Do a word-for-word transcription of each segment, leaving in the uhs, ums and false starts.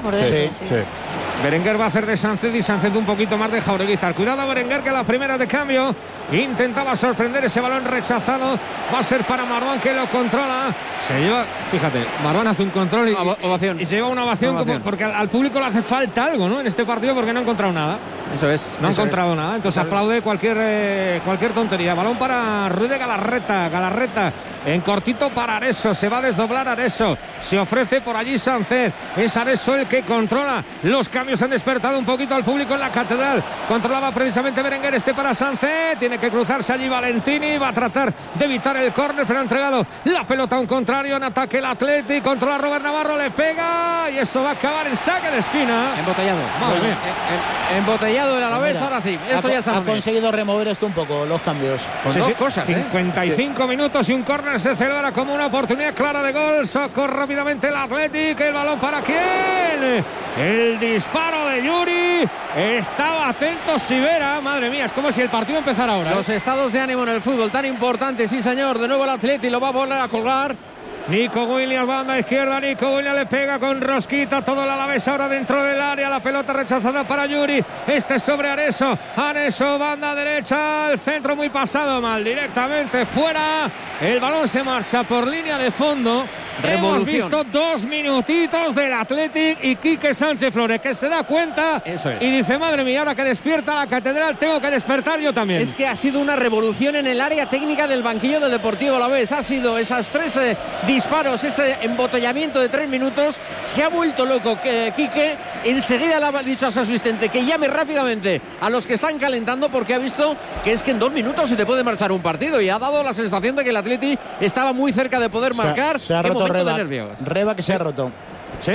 por dentro. Sí, sí. sí. Berenguer va a hacer de Sánchez y Sánchez un poquito más de Jaureguizar. Cuidado Berenguer, que la primera de cambio intentaba sorprender, ese balón rechazado. Va a ser para Marwan, que lo controla. Se lleva, fíjate, Marwan hace un control y, ovación. y se lleva una ovación, Una ovación. Como, porque al, al público le hace falta algo, ¿no? En este partido, porque no ha encontrado nada. Eso es. No ha eso encontrado es. nada. Entonces aplaude cualquier, eh, cualquier tontería. Balón para Ruiz de Galarreta. Galarreta en cortito para Areso. Se va a desdoblar Areso. Se ofrece por allí Sánchez. Es Areso el que controla los cambios. Han despertado un poquito al público en la Catedral. Controlaba precisamente Berenguer. Este para Sánchez. Tiene que cruzarse allí Valentini. Va a tratar de evitar el córner, pero ha entregado la pelota a un contrario. En ataque el Atleti. Controla Robert Navarro. Le pega. Y eso va a acabar en saque de esquina. Embotellado. Madre mía. En- en- Embotellado el Alavés, Mira, ahora sí. ha, Esto ya está. ha conseguido remover esto un poco, los cambios. Con Sí, dos sí. cosas, ¿eh? cincuenta y cinco minutos y un córner se celebra como una oportunidad clara de gol. Socó rápidamente el Athletic. ¿El balón para quién? El disparo de Yuri. Estaba atento Sivera. Madre mía, es como si el partido empezara ahora. Los estados de ánimo en el fútbol tan importantes, sí señor. De nuevo el Atleti lo va a volver a colgar. Nico Williams, banda izquierda. Nico Williams le pega con rosquita. Todo el Alavés ahora dentro del área. La pelota rechazada para Yuri. Este sobre Areso. Areso, banda derecha. El centro muy pasado mal. Directamente fuera. El balón se marcha por línea de fondo. Hemos visto dos minutitos del Athletic y Quique Sánchez Flores, que se da cuenta. Eso es. Y dice, madre mía, ahora que despierta la Catedral, tengo que despertar yo también. Es que ha sido una revolución en el área técnica del banquillo del Deportivo Alavés. Ha sido esos tres eh, disparos, ese embotellamiento de tres minutos. Se ha vuelto loco eh, Quique. Enseguida le ha dicho a su asistente que llame rápidamente a los que están calentando, porque ha visto que es que en dos minutos se te puede marchar un partido. Y ha dado la sensación de que el Atleti estaba muy cerca de poder marcar. Se ha, se ha Qué roto momento de Reba. nervios. Reba que se ha roto. Sí.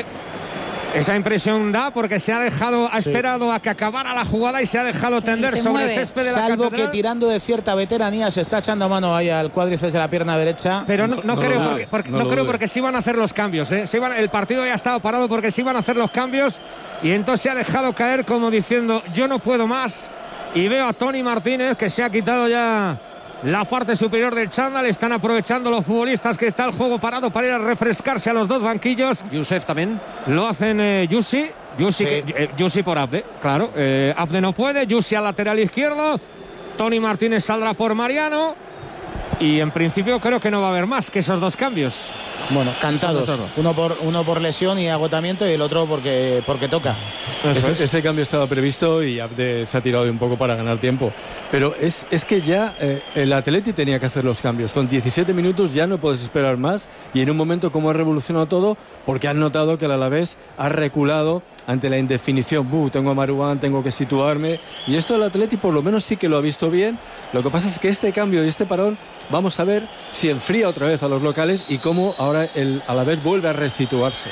Esa impresión da porque se ha dejado, ha Sí. esperado a que acabara la jugada y se ha dejado tender se sobre mueve. el césped de la Salvo Catedral. que tirando de cierta veteranía se está echando mano ahí al cuádriceps de la pierna derecha. Pero no, no No, no creo, lo porque, dudes, porque- no no lo creo dudes. porque sí van a hacer los cambios. ¿eh? Sí van- el partido ya ha estado parado porque sí van a hacer los cambios. Y entonces se ha dejado caer como diciendo, yo no puedo más. Y veo a Tony Martínez, que se ha quitado ya la parte superior del chándal. Están aprovechando los futbolistas que está el juego parado para ir a refrescarse a los dos banquillos. Yusef también. Lo hacen eh, Yusi. Yusi, Sí. que- eh, Yusi por Abde, claro. Eh, Abde no puede. Yusi al lateral izquierdo. Tony Martínez saldrá por Mariano. Y en principio creo que no va a haber más que esos dos cambios. Bueno, cantados. Son dos. Uno por, uno por lesión y agotamiento y el otro porque, porque toca. Ese, ese cambio estaba previsto y Abde se ha tirado de un poco para ganar tiempo. Pero es, es que ya eh, el Atleti tenía que hacer los cambios. Con diecisiete minutos ya no puedes esperar más. Y en un momento como ha revolucionado todo, porque han notado que el Alavés ha reculado ante la indefinición. Buh, tengo a Marouane, tengo que situarme. Y esto el Atleti por lo menos sí que lo ha visto bien. Lo que pasa es que este cambio y este parón, vamos a ver si enfría otra vez a los locales y cómo ahora el Alavés vuelve a resituarse.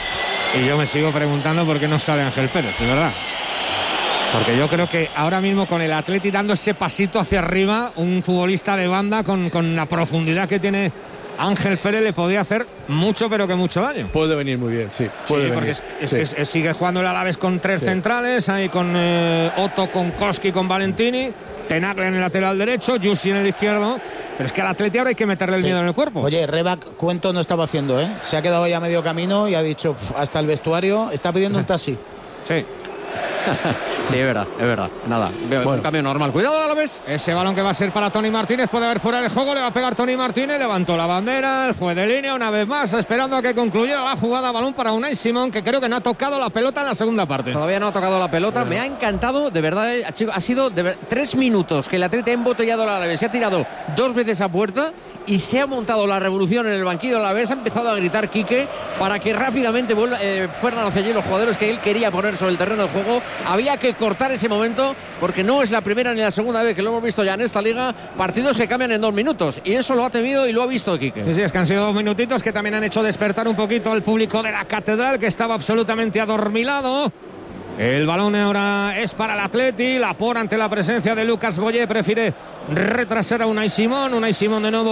Y yo me sigo preguntando por qué no sale Ángel Pérez, de verdad. Porque yo creo que ahora mismo con el Atleti dando ese pasito hacia arriba, un futbolista de banda con, con la profundidad que tiene Ángel Pérez le podía hacer mucho, pero que mucho daño. Puede venir muy bien, sí. Sí, Puede porque venir. es, es Sí. que es- es- sigue jugando el Alavés con tres Sí. centrales, ahí con eh, Otto, con Koski, con Valentini, Tenaglia en el lateral derecho, Yusi en el izquierdo. Pero es que al Atleti ahora hay que meterle el Sí. miedo en el cuerpo. Oye, Rebac, cuento no estaba haciendo, ¿eh? Se ha quedado ya a medio camino y ha dicho "Pf, hasta el vestuario, está pidiendo un taxi". Sí. Sí, es verdad, es verdad. Nada, Bueno. un cambio normal. Cuidado a la vez. Ese balón que va a ser para Tony Martínez puede haber fuera de juego, le va a pegar Tony Martínez, levantó la bandera, el juez de línea una vez más, esperando a que concluyera la jugada. Balón para Unai Simón, que creo que no ha tocado la pelota en la segunda parte. Todavía no ha tocado la pelota. Me ha encantado, de verdad. eh, chico, Ha sido de ver- tres minutos que el Atleti ha embotellado al Alavés. Se ha tirado dos veces a puerta y se ha montado la revolución en el banquillo del Alavés. Ha empezado a gritar Quique para que rápidamente vuelva, eh, fueran hacia allí los jugadores que él quería poner sobre el terreno de juego. Había que cortar ese momento porque no es la primera ni la segunda vez que lo hemos visto ya en esta liga. Partidos que cambian en dos minutos y eso lo ha temido y lo ha visto Quique. Sí, sí, es que han sido dos minutitos que también han hecho despertar un poquito al público de la Catedral, que estaba absolutamente adormilado. El balón ahora es para el Atleti. Laporte, ante la presencia de Lucas Boyé, prefiere retrasar a Unai Simón. Unai Simón de nuevo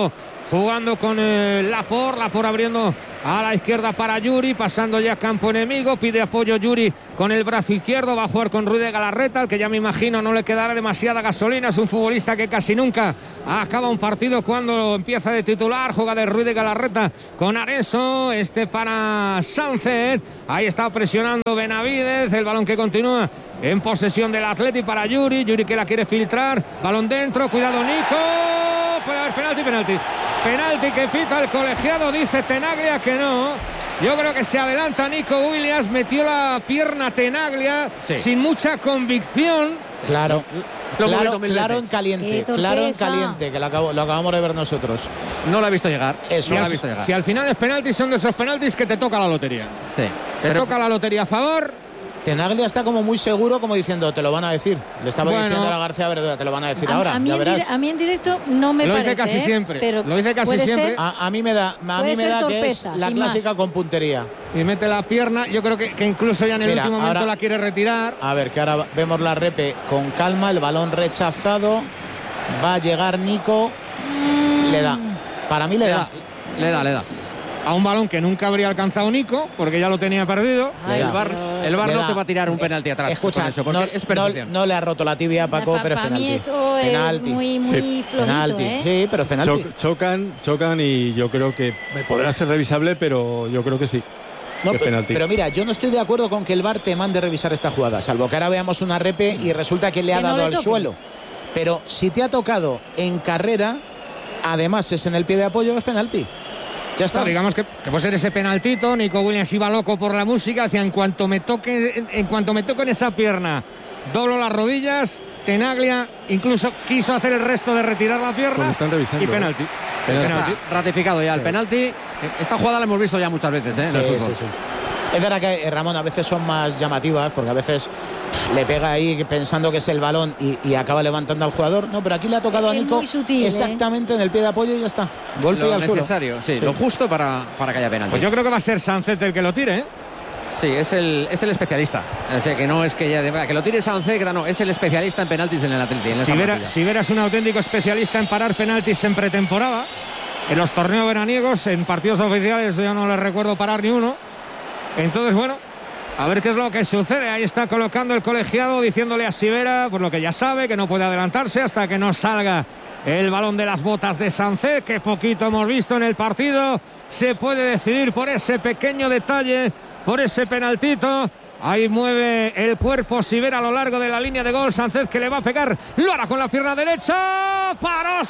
jugando con eh, Laporte, Laporte abriendo a la izquierda para Yuri, pasando ya campo enemigo, pide apoyo Yuri con el brazo izquierdo, va a jugar con Ruiz de Galarreta, al que ya me imagino no le quedará demasiada gasolina, es un futbolista que casi nunca acaba un partido cuando empieza de titular, juega de Ruiz de Galarreta con Areso, este para Sánchez, ahí está presionando Benavidez, el balón que continúa en posesión del Atleti para Yuri, Yuri que la quiere filtrar, balón dentro, cuidado Nico, puede haber penalti, penalti, penalti que pita el colegiado, dice Tenaglia que no. Yo creo que se adelanta Nico Williams, metió la pierna Tenaglia sí. sin mucha convicción. Claro, lo claro, claro en caliente, claro en caliente, que lo, acabo, lo acabamos de ver nosotros. No lo ha visto llegar. Eso, no si, lo ha visto llegar. Si al final es penalti, son de esos penaltis que te toca la lotería. Sí. Te Pero... toca la lotería a favor. Tenaglia está como muy seguro, como diciendo, te lo van a decir. Le estaba bueno, diciendo a la García Verduga, te lo van a decir a, ahora. A mí, ya verás. Dire, a mí en directo no me lo parece. Lo dice casi ¿eh? siempre. Pero lo dice casi siempre. A, a mí me da, a mí me da que torpeza, es la clásica más. Con puntería. Y mete la pierna. Yo creo que, que incluso ya en el Mira, último momento ahora, la quiere retirar. A ver, que ahora vemos la repe con calma. El balón rechazado. Va a llegar Nico. Mm. Le da. Para mí le, le da. da. Le da, le da. A un balón que nunca habría alcanzado Nico, porque ya lo tenía perdido. Ay, el bar, el bar no te va a tirar un penalti atrás. Escucha, eso, no, es no, no le ha roto la tibia a Paco, pa, pero pa es penalti. Mí esto penalti. Es muy, muy sí. flojito, penalti. ¿eh? Sí, pero es penalti. Cho chocan, chocan y yo creo que podrá ser revisable, pero yo creo que sí. No, que es penalti. Pero mira, yo no estoy de acuerdo con que el V A R te mande revisar esta jugada, salvo que ahora veamos una repe y resulta que le ha que dado no le al toque. suelo. Pero si te ha tocado en carrera, además es en el pie de apoyo, es penalti. Ya está. No, digamos que, que puede ser ese penaltito. Nico Williams iba loco por la música. Decía, en cuanto me toque, en, en cuanto me toque en esa pierna, doblo las rodillas. Tenaglia incluso quiso hacer el resto de retirar la pierna. Pues están revisando, y penalti. ¿eh? penalti. Penalti. Ratificado ya sí. el penalti. Esta jugada la hemos visto ya muchas veces, ¿eh? Sí, en el fútbol. sí, sí. Es verdad que, Ramón, a veces son más llamativas, porque a veces le pega ahí pensando que es el balón y, y acaba levantando al jugador. No, pero aquí le ha tocado es a Nico sutil, exactamente ¿eh? en el pie de apoyo y ya está. Golpe lo y al necesario, suelo. Sí, sí, lo justo para, para que haya penalti. Pues yo creo que va a ser Sánchez el que lo tire, ¿eh? Sí, es el, es el especialista. O sea, que no es que, ya, que lo tire Sánchez, no, es el especialista en penaltis en el Atleti. En si, vera, si Vera es un auténtico especialista en parar penaltis en pretemporada, en los torneos veraniegos, en partidos oficiales yo no le recuerdo parar ni uno. Entonces, bueno, a ver qué es lo que sucede. Ahí está colocando el colegiado, diciéndole a Sivera, por lo que ya sabe, que no puede adelantarse hasta que no salga el balón de las botas de Sánchez, que poquito hemos visto en el partido. Se puede decidir por ese pequeño detalle, por ese penaltito. Ahí mueve el cuerpo Sivera a lo largo de la línea de gol. Sánchez que le va a pegar. Lo hará con la pierna derecha. ¡Paró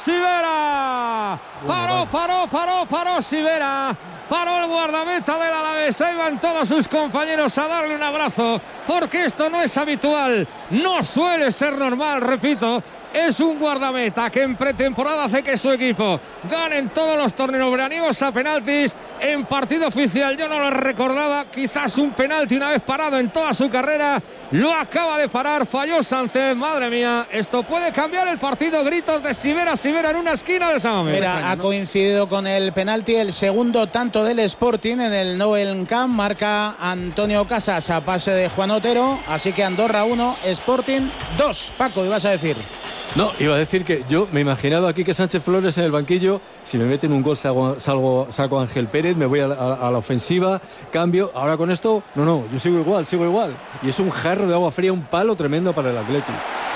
Sivera! ¡Paró, paró, paró, paró Sivera! Paró el guardameta del Alavés. Ahí van todos sus compañeros a darle un abrazo, porque esto no es habitual, no suele ser normal, repito. Es un guardameta que en pretemporada hace que su equipo gane en todos los torneos veraniegos a penaltis. En partido oficial yo no lo recordaba, quizás un penalti una vez parado en toda su carrera. Lo acaba de parar, falló Sánchez. Madre mía, esto puede cambiar el partido. Gritos de Sivera, Sivera en una esquina de San Mamés. Mira, ha coincidido con el penalti el segundo tanto del Sporting en el Noel Camp. Marca Antonio Casas a pase de Juan Otero. Así que Andorra uno, Sporting dos. Paco, ibas a decir. No, iba a decir que yo me imaginaba aquí que Sánchez Flores en el banquillo, si me meten un gol salgo, salgo saco a Ángel Pérez, me voy a la, a la ofensiva, cambio. Ahora con esto, no, no, yo sigo igual, sigo igual. Y es un jarro de agua fría, un palo tremendo para el Atleti.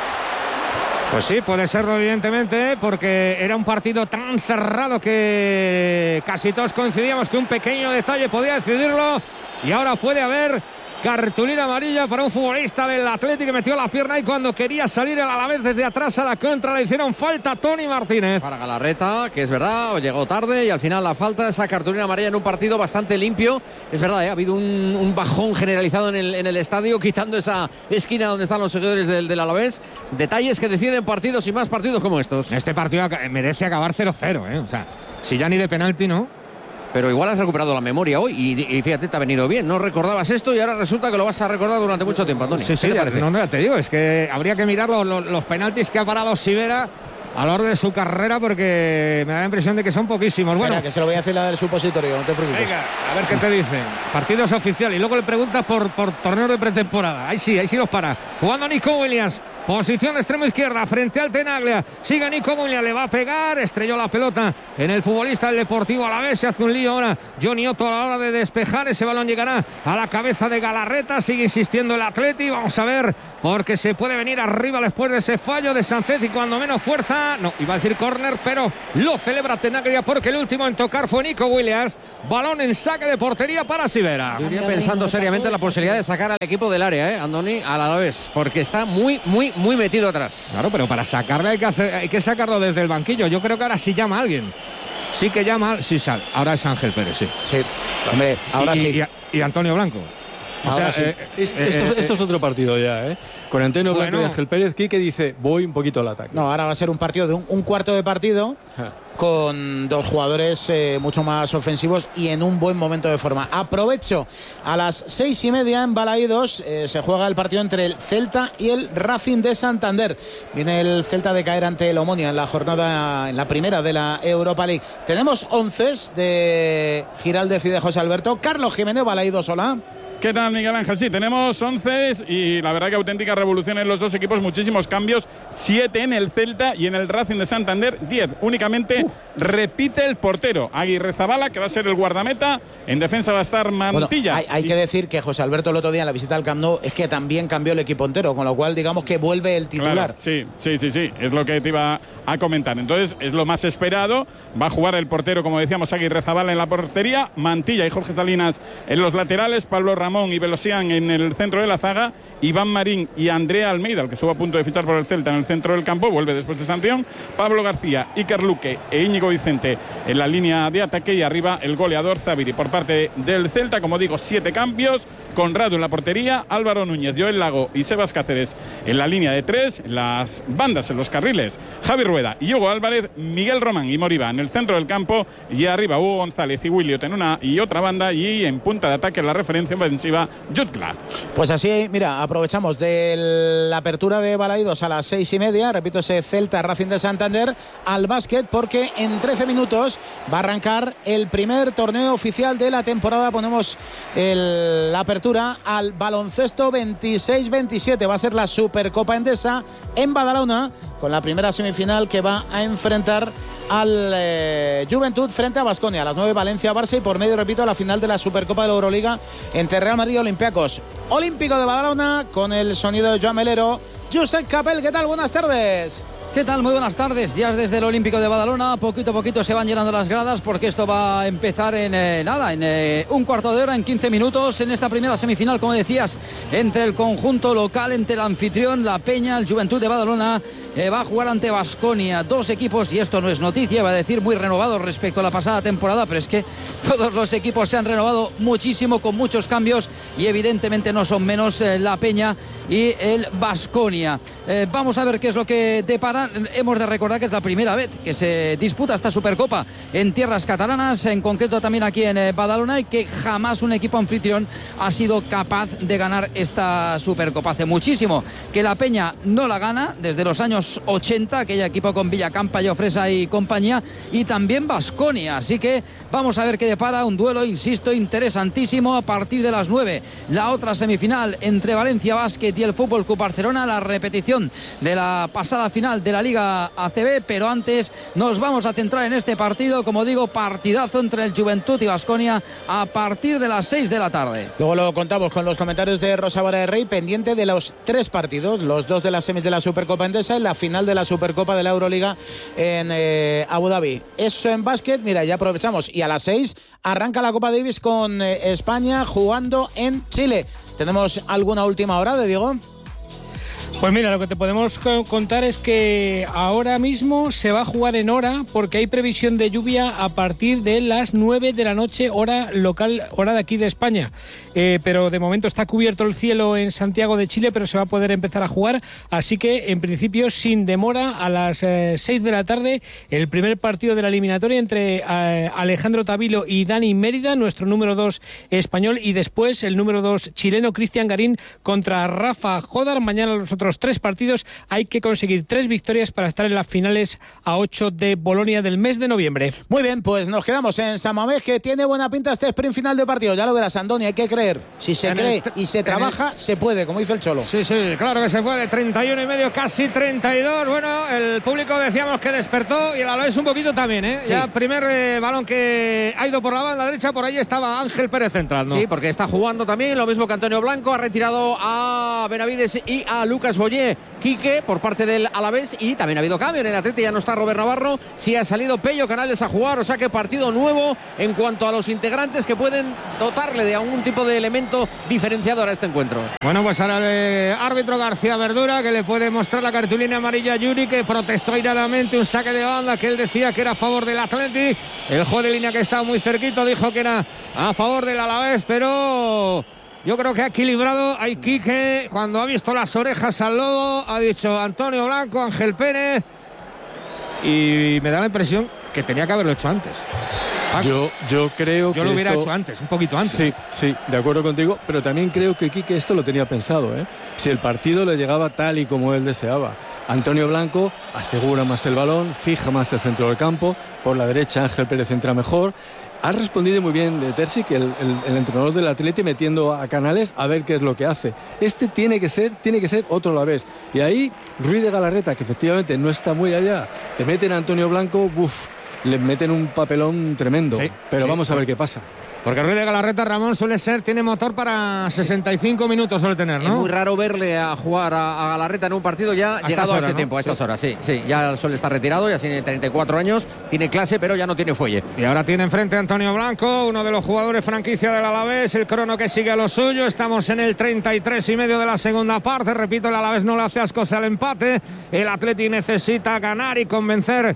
Pues sí, puede serlo evidentemente, porque era un partido tan cerrado que casi todos coincidíamos que un pequeño detalle podía decidirlo. Y ahora puede haber cartulina amarilla para un futbolista del Atleti que metió la pierna y cuando quería salir el Alavés desde atrás a la contra le hicieron falta a Toni Martínez. Para Galarreta, que es verdad, llegó tarde y al final la falta, esa cartulina amarilla en un partido bastante limpio. Es verdad, ¿eh? Ha habido un, un bajón generalizado en el, en el estadio, quitando esa esquina donde están los seguidores del, del Alavés. Detalles que deciden partidos y más partidos como estos. Este partido merece acabar cero cero, ¿eh? O sea, si ya ni de penalti, ¿no? Pero igual has recuperado la memoria hoy y, y fíjate, te ha venido bien. No recordabas esto y ahora resulta que lo vas a recordar durante mucho tiempo, Antonio. Sí, sí, ¿Qué te ya, parece? no, no, te digo, es que habría que mirar los, los, los penaltis que ha parado Sivera a lo largo de su carrera, porque me da la impresión de que son poquísimos. Bueno, Espera, que se lo voy a hacer la del supositorio, no te preocupes. Venga, a ver qué te dicen. Partidos oficiales y luego le preguntas por, por torneo de pretemporada. Ahí sí, ahí sí los para. Jugando Nico Williams Posición de extremo izquierda frente al Tenaglia. Sigue Nico Williams, le va a pegar. Estrelló la pelota en el futbolista del Deportivo Alavés. Se hace un lío ahora Johnny Otto a la hora de despejar. Ese balón llegará a la cabeza de Galarreta. Sigue insistiendo el Atleti. Vamos a ver, porque se puede venir arriba después de ese fallo de Sánchez y cuando menos fuerza. No, iba a decir córner, pero lo celebra Tenaglia porque el último en tocar fue Nico Williams. Balón en saque de portería para Sivera. Yo iría pensando seriamente la posibilidad de sacar al equipo del área, ¿eh, Andoni? Al Alavés, porque está muy, muy, muy metido atrás. Claro, pero para sacarle hay que, hacer, hay que sacarlo desde el banquillo. Yo creo que ahora sí llama a alguien. Sí que llama, sí sale. Ahora es Ángel Pérez, sí. Sí, hombre, ahora y, sí. Y, y Antonio Blanco. O Ahora sea, sí. eh, Es- eh, esto, es- eh, esto es otro partido ya, ¿eh? Con Antonio Blanco Bueno. y Ángel Pérez. Quique dice, voy un poquito al ataque. No, ahora va a ser un partido de un, un cuarto de partido Ja. con dos jugadores eh, mucho más ofensivos y en un buen momento de forma. Aprovecho, a las seis y media en Balaídos eh, se juega el partido entre el Celta y el Racing de Santander. Viene el Celta de caer ante el Omonia en la jornada, en la primera de la Europa League. Tenemos once de Giraldez y de José Alberto. Carlos Jiménez, Balaídos, hola. ¿Qué tal, Miguel Ángel? Sí, tenemos once y la verdad que auténtica revolución en los dos equipos, muchísimos cambios, siete en el Celta y en el Racing de Santander, diez únicamente. Uh. Repite el portero, Aguirrezabala, que va a ser el guardameta, en defensa va a estar Mantilla. Bueno, hay, hay y... que decir que José Alberto el otro día en la visita al Camp Nou es que también cambió el equipo entero, con lo cual digamos que vuelve el titular. Claro, sí, sí, sí, sí, es lo que te iba a comentar. Entonces, es lo más esperado. Va a jugar el portero, como decíamos, Aguirrezabala en la portería, Mantilla y Jorge Salinas en los laterales, Pablo Ramón y Velosian en el centro de la zaga, Iván Marín y Andrea Almeida, el que estuvo a punto de fichar por el Celta, en el centro del campo, vuelve después de sanción, Pablo García, Iker Luque e Íñigo Vicente en la línea de ataque y arriba el goleador Zaviri. Por parte del Celta, como digo, siete cambios, Conrado en la portería, Álvaro Núñez, Joel Lago y Sebas Cáceres en la línea de tres, las bandas en los carriles, Javi Rueda y Hugo Álvarez, Miguel Román y Moriba en el centro del campo y arriba Hugo González y Williot en una y otra banda y en punta de ataque la referencia ofensiva Jutgla. Pues así, mira, aprovechamos de la apertura de Balaídos a las seis y media, repito, ese Celta Racing de Santander, al básquet, porque en trece minutos va a arrancar el primer torneo oficial de la temporada. Ponemos el, la apertura al baloncesto veintiséis veintisiete, va a ser la Supercopa Endesa en Badalona, con la primera semifinal que va a enfrentar al eh, Juventud frente a Baskonia. A las nueve Valencia Barça y por medio, repito, la final de la Supercopa de la Euroliga entre Real Madrid y Olympiacos. Olímpico de Badalona con el sonido de Joan Melero. Josep Capel, ¿qué tal? Buenas tardes. ¿Qué tal? Muy buenas tardes. Ya desde el Olímpico de Badalona, poquito a poquito se van llenando las gradas porque esto va a empezar en eh, nada, en eh, un cuarto de hora, en quince minutos, en esta primera semifinal, como decías, entre el conjunto local, entre el anfitrión, la Peña, el Juventud de Badalona. Eh, va a jugar ante Baskonia, dos equipos, y esto no es noticia, va a decir muy renovados respecto a la pasada temporada, pero es que todos los equipos se han renovado muchísimo, con muchos cambios, y evidentemente no son menos eh, la Peña y el Baskonia. Eh, vamos a ver qué es lo que depara. Hemos de recordar que es la primera vez que se disputa esta Supercopa en tierras catalanas, en concreto también aquí en eh, Badalona, y que jamás un equipo anfitrión ha sido capaz de ganar esta Supercopa. Hace muchísimo que la Peña no la gana, desde los años ochenta, aquella equipo con Villacampa, Llofresa y compañía, y también Baskonia. Así que vamos a ver qué depara un duelo, insisto, interesantísimo a partir de las nueve. La otra semifinal entre Valencia Basket y el Fútbol Club Barcelona, la repetición de la pasada final de la Liga A C B, pero antes nos vamos a centrar en este partido, como digo, partidazo entre el Juventud y Baskonia a partir de las seis de la tarde. Luego lo contamos con los comentarios de Rosa Vara de Rey, pendiente de los tres partidos, los dos de las semis de la Supercopa Endesa y la final de la Supercopa de la Euroliga en eh, Abu Dhabi. Eso en básquet, mira, ya aprovechamos, y a las seis arranca la Copa Davis con eh, España jugando en Chile. ¿Tenemos alguna última hora de Diego? Pues mira, lo que te podemos contar es que ahora mismo se va a jugar en hora porque hay previsión de lluvia a partir de las nueve de la noche, hora local, hora de aquí de España. Eh, pero de momento está cubierto el cielo en Santiago de Chile, pero se va a poder empezar a jugar. Así que, en principio, sin demora, a las eh, seis de la tarde, el primer partido de la eliminatoria entre eh, Alejandro Tavilo y Dani Mérida, nuestro número dos español, y después el número dos chileno, Cristian Garín, contra Rafa Jodar. Mañana los otros tres partidos. Hay que conseguir tres victorias para estar en las finales a ocho de Bolonia del mes de noviembre. Muy bien, pues nos quedamos en San Mamés, que tiene buena pinta este sprint final de partido. Ya lo verás, Andoni, hay que creer. Si se en cree el, y se trabaja, el... se puede, como dice el Cholo. Sí, sí, claro que se puede. treinta y uno y medio, casi treinta y dos. Bueno, el público decíamos que despertó y el Alavés un poquito también, ¿eh? Sí. Ya primer eh, balón que ha ido por la banda derecha, por ahí estaba Ángel Pérez entrando. Sí, porque está jugando también, lo mismo que Antonio Blanco, ha retirado a Benavides y a Lucas Boyé. Quique por parte del Alavés, y también ha habido cambio en el Atleti, ya no está Robert Navarro, sí ha salido Pello Canales a jugar, o sea que partido nuevo en cuanto a los integrantes que pueden dotarle de algún tipo de elemento diferenciador a este encuentro. Bueno, pues ahora el árbitro García Verdura, que le puede mostrar la cartulina amarilla a Yuri, que protestó airadamente un saque de banda que él decía que era a favor del Atleti. El juez de línea, que estaba muy cerquito, dijo que era a favor del Alavés, pero yo creo que ha equilibrado. Hay Quique, cuando ha visto las orejas al lobo, ha dicho Antonio Blanco, Ángel Pérez, y me da la impresión que tenía que haberlo hecho antes. Yo, yo creo yo que Yo lo hubiera esto... hecho antes, un poquito antes. Sí, sí, de acuerdo contigo, pero también creo que Quique esto lo tenía pensado, ¿eh? Si el partido le llegaba tal y como él deseaba. Antonio Blanco asegura más el balón, fija más el centro del campo, por la derecha Ángel Pérez entra mejor. Ha respondido muy bien de Terzic, el, el, el entrenador del Atleti, metiendo a Canales a ver qué es lo que hace. Este tiene que ser, tiene que ser otro a la vez. Y ahí Ruiz de Galarreta, que efectivamente no está muy allá, te meten a Antonio Blanco, uff, le meten un papelón tremendo. Sí, pero sí, vamos a ver qué pasa. Porque Ruiz de Galarreta, Ramón, suele ser, tiene motor para sesenta y cinco minutos, suele tener, ¿no? Es muy raro verle a jugar a, a Galarreta en un partido ya a llegado a este ¿no? tiempo, a estas sí. horas, sí, sí. Ya suele estar retirado, ya tiene treinta y cuatro años, tiene clase, pero ya no tiene fuelle. Y ahora tiene enfrente a Antonio Blanco, uno de los jugadores franquicia del Alavés, el crono que sigue a lo suyo. Estamos en el treinta y tres y medio de la segunda parte. Repito, el Alavés no le hace ascos al empate. El Atleti necesita ganar y convencer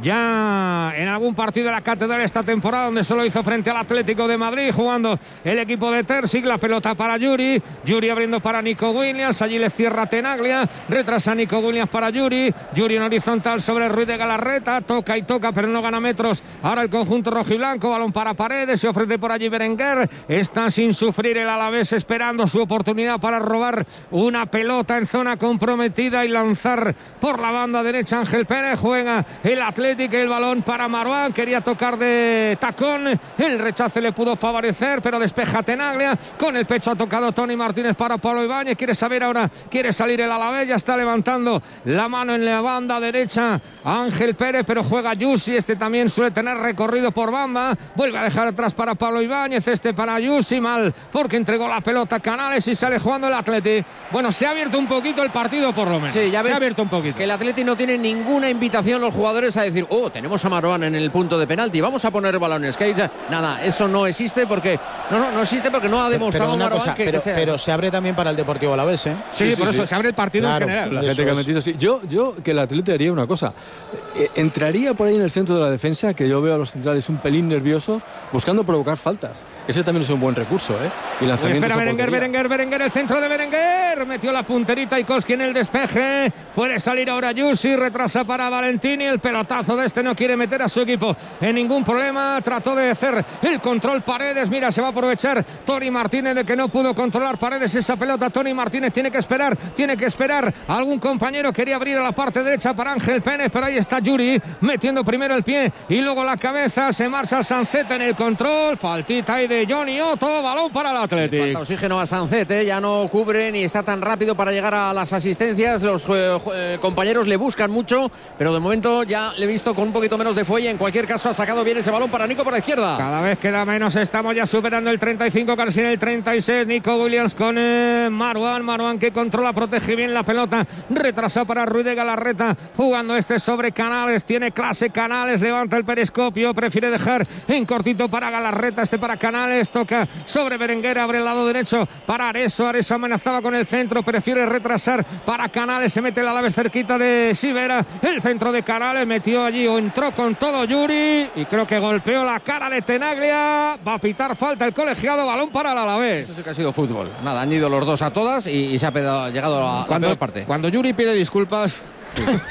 ya en algún partido de la Catedral esta temporada, donde solo hizo frente al Atlético de Madrid, jugando el equipo de Terzic. La pelota para Yuri, Yuri abriendo para Nico Williams, allí le cierra Tenaglia, retrasa Nico Williams para Yuri, Yuri en horizontal sobre Ruiz de Galarreta, toca y toca pero no gana metros. Ahora el conjunto rojiblanco, balón para Paredes, se ofrece por allí Berenguer, está sin sufrir el Alavés, esperando su oportunidad para robar una pelota en zona comprometida y lanzar por la banda derecha. Ángel Pérez, juega el Atlético, el balón para Marouane, quería tocar de tacón, el rechace le pudo favorecer, pero despeja Tenaglia, con el pecho ha tocado Tony Martínez para Pablo Ibáñez. Quiere saber ahora, quiere salir el Alavés, ya está levantando la mano en la banda derecha Ángel Pérez, pero juega Yusi, este también suele tener recorrido por banda, vuelve a dejar atrás para Pablo Ibáñez, este para Yusi, mal, porque entregó la pelota a Canales y sale jugando el Atleti. Bueno, se ha abierto un poquito el partido, por lo menos. Sí, ya ves, se ha abierto un poquito. Que el Atleti no tiene ninguna invitación los jugadores a decir, oh, tenemos a Marouane en el punto de penalti, vamos a poner balones. Que nada, eso no existe porque no, no, no existe porque no ha demostrado pero Marouane cosa, que, pero, que sea... pero se abre también para el Deportivo Alavés, ¿eh? Sí, sí, por sí, eso sí. Se abre el partido claro, en general. La gente que ha metido, sí. Yo, yo que el Atleti haría una cosa. Eh, entraría por ahí en el centro de la defensa, que yo veo a los centrales un pelín nerviosos, buscando provocar faltas. Ese también es un buen recurso, ¿eh? Y lanzamientos. Espera Berenguer, Berenguer, Berenguer, el centro de Berenguer. Metió la punterita Ikoski en el despeje. Puede salir ahora Yusi, retrasa para Valentini. El pelotazo de este no quiere meter a su equipo en ningún problema. Trató de hacer el control Paredes. Mira, se va a aprovechar Tony Martínez de que no pudo controlar Paredes esa pelota. Tony Martínez tiene que esperar, tiene que esperar. Algún compañero quería abrir a la parte derecha para Ángel Pérez, pero ahí está Yuri metiendo primero el pie y luego la cabeza. Se marcha Sancet en el control. Faltita ahí de Johnny Otto, balón para el Atlético. Falta oxígeno a Sancet, ¿eh? Ya no cubre ni está tan rápido para llegar a las asistencias. Los eh, eh, compañeros le buscan mucho, pero de momento ya le he visto con un poquito menos de fuelle. En cualquier caso ha sacado bien ese balón para Nico por la izquierda. Cada vez queda menos, estamos ya superando el treinta y cinco, casi en el treinta y seis. Nico Williams con eh, Marouane, Marouane que controla, protege bien la pelota, retrasa para Ruiz de Galarreta, jugando este sobre Canales, tiene clase Canales, levanta el periscopio, prefiere dejar en cortito para Galarreta, este para Canales, toca sobre Berenguer, abre el lado derecho para Areso, Areso amenazaba con el centro, prefiere retrasar para Canales, se mete el Alavés cerquita de Sivera, el centro de Canales, metió allí o entró con todo Yuri y creo que golpeó la cara de Tenaglia, va a pitar falta el colegiado, balón para el Alavés. Eso sí que ha sido fútbol, nada, han ido los dos a todas y, y se ha pedado, llegado a cuando, la peor parte. Cuando Yuri pide disculpas... Sí.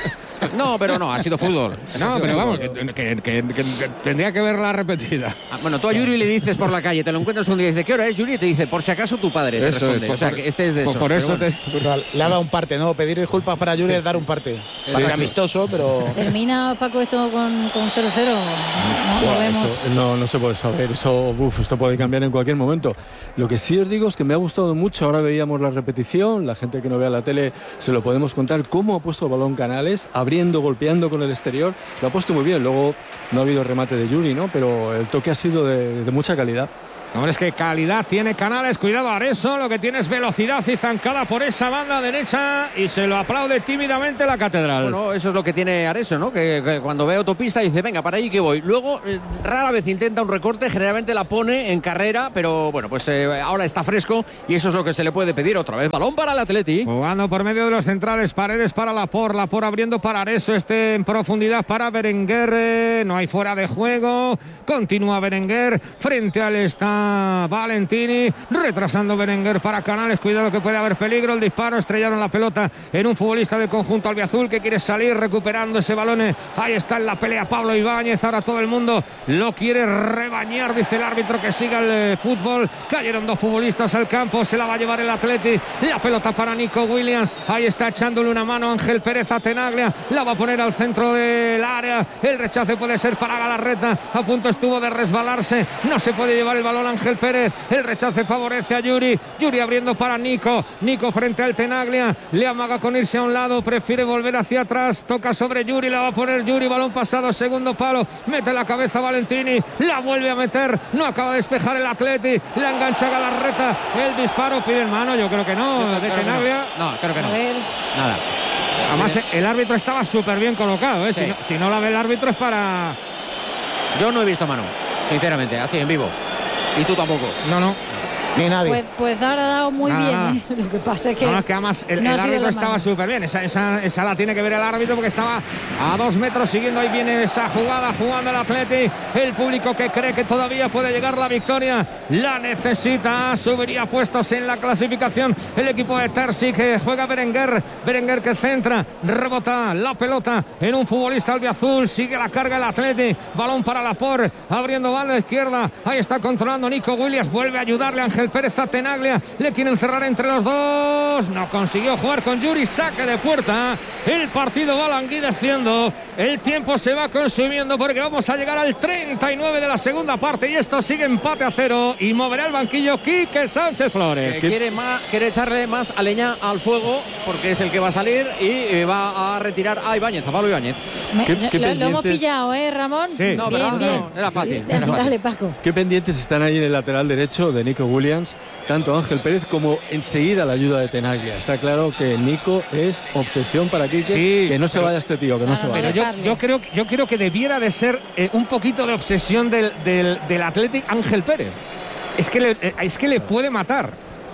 No, pero no, ha sido fútbol. No, pero vamos, que, que, que, que, que tendría que verla repetida. Ah, bueno, tú a Yuri le dices por la calle, te lo encuentras un día y dices, ¿qué hora es, Yuri? Y te dice, por si acaso tu padre. Te eso responde. es, o sea, por, que este es de por, esos. por eso bueno. te... O sea, le ha dado un parte, ¿no? Pedir disculpas para Yuri sí. es dar un parte. Sí, amistoso, pero... ¿Termina, Paco, esto con cero cero? No, Buah, lo vemos. Eso, no, no se puede saber. Eso, uf, esto puede cambiar en cualquier momento. Lo que sí os digo es que me ha gustado mucho. Ahora veíamos la repetición. La gente que no vea la tele se lo podemos contar cómo ha puesto el balón Canales, abriendo, golpeando con el exterior. Lo ha puesto muy bien. Luego no ha habido remate de Yuri, ¿no? Pero el toque ha sido de, de mucha calidad. Hombre, es que calidad tiene Canales. Cuidado, Areso. Lo que tiene es velocidad y zancada por esa banda derecha. Y se lo aplaude tímidamente la Catedral. Bueno, eso es lo que tiene Areso, ¿no? Que, que cuando ve autopista dice, venga, para ahí que voy. Luego, eh, rara vez intenta un recorte. Generalmente la pone en carrera. Pero bueno, pues eh, ahora está fresco. Y eso es lo que se le puede pedir otra vez. Balón para el Atleti. Jugando por medio de los centrales. Paredes para Lapor. Lapor abriendo para Areso. Este en profundidad para Berenguer. Eh, no hay fuera de juego. Continúa Berenguer. Frente al está Valentini, retrasando Berenguer para Canales. Cuidado que puede haber peligro. El disparo, estrellaron la pelota en un futbolista del conjunto albiazul que quiere salir recuperando ese balón. Ahí está en la pelea Pablo Ibáñez. Ahora todo el mundo lo quiere rebañar, dice el árbitro que siga el eh, fútbol. Cayeron dos futbolistas al campo, se la va a llevar el Atleti. La pelota para Nico Williams. Ahí está echándole una mano Ángel Pérez a Tenaglia. La va a poner al centro del área. El rechace puede ser para Galarreta. A punto estuvo de resbalarse. No se puede llevar el balón Ángel Pérez. El rechace favorece a Yuri. Yuri abriendo para Nico. Nico frente al Tenaglia. Le amaga con irse a un lado. Prefiere volver hacia atrás. Toca sobre Yuri. La va a poner Yuri. Balón pasado. Segundo palo. Mete la cabeza Valentini. La vuelve a meter. No acaba de despejar el Atleti. La engancha Galarreta. El disparo. Pide mano. Yo creo que no. Yo de creo Tenaglia. Que no. no, creo que no. A ver. Nada. Además, el árbitro estaba súper bien colocado. ¿eh? Sí. Si, no, si no la ve el árbitro es para... Yo no he visto mano. Sinceramente, así en vivo. Y tú tampoco. No, no. Ni nadie. Pues, pues ahora ha dado muy Ah. bien. ¿eh? Lo que pasa es que. No, es que además el, no el ha sido árbitro la estaba mano. súper bien. Esa, esa, esa la tiene que ver el árbitro porque estaba a dos metros siguiendo. Ahí viene esa jugada, jugando el Atleti. El público que cree que todavía puede llegar la victoria la necesita. Subiría puestos en la clasificación el equipo de Terzi, que juega Berenguer. Berenguer que centra, rebota la pelota en un futbolista albiazul. Sigue la carga el Atleti. Balón para Lapor, abriendo banda izquierda. Ahí está controlando Nico Williams. Vuelve a ayudarle Ángel Pérez a Tenaglia. Le quieren cerrar entre los dos. No consiguió jugar con Yuri. Saque de puerta. El partido va languideciendo. El tiempo se va consumiendo porque vamos a llegar al treinta y nueve de la segunda parte. Y esto sigue empate a cero. Y moverá el banquillo Quique Sánchez Flores. Que quiere, más, quiere echarle más a leña al fuego porque es el que va a salir y eh, va a retirar a Ibáñez, a Pablo Ibáñez. Me- ¿Qué- qué lo, lo hemos pendientes? pillado, ¿eh, Ramón? Sí. No, bien, pero bien. no, era fácil, Sí, era fácil. Dale, Paco. ¿Qué pendientes están ahí en el lateral derecho de Nico Williams? Tanto Ángel Pérez como enseguida la ayuda de Tenaglia. Está claro que Nico es obsesión para Quique. Sí, que no se pero- vaya este tío, que no Ah, se pero vaya. Yo, dejarle. yo creo, yo creo que debiera de ser eh, un poquito de obsesión del, del, del Athletic Ángel Pérez. Es que le, eh, es que le puede matar.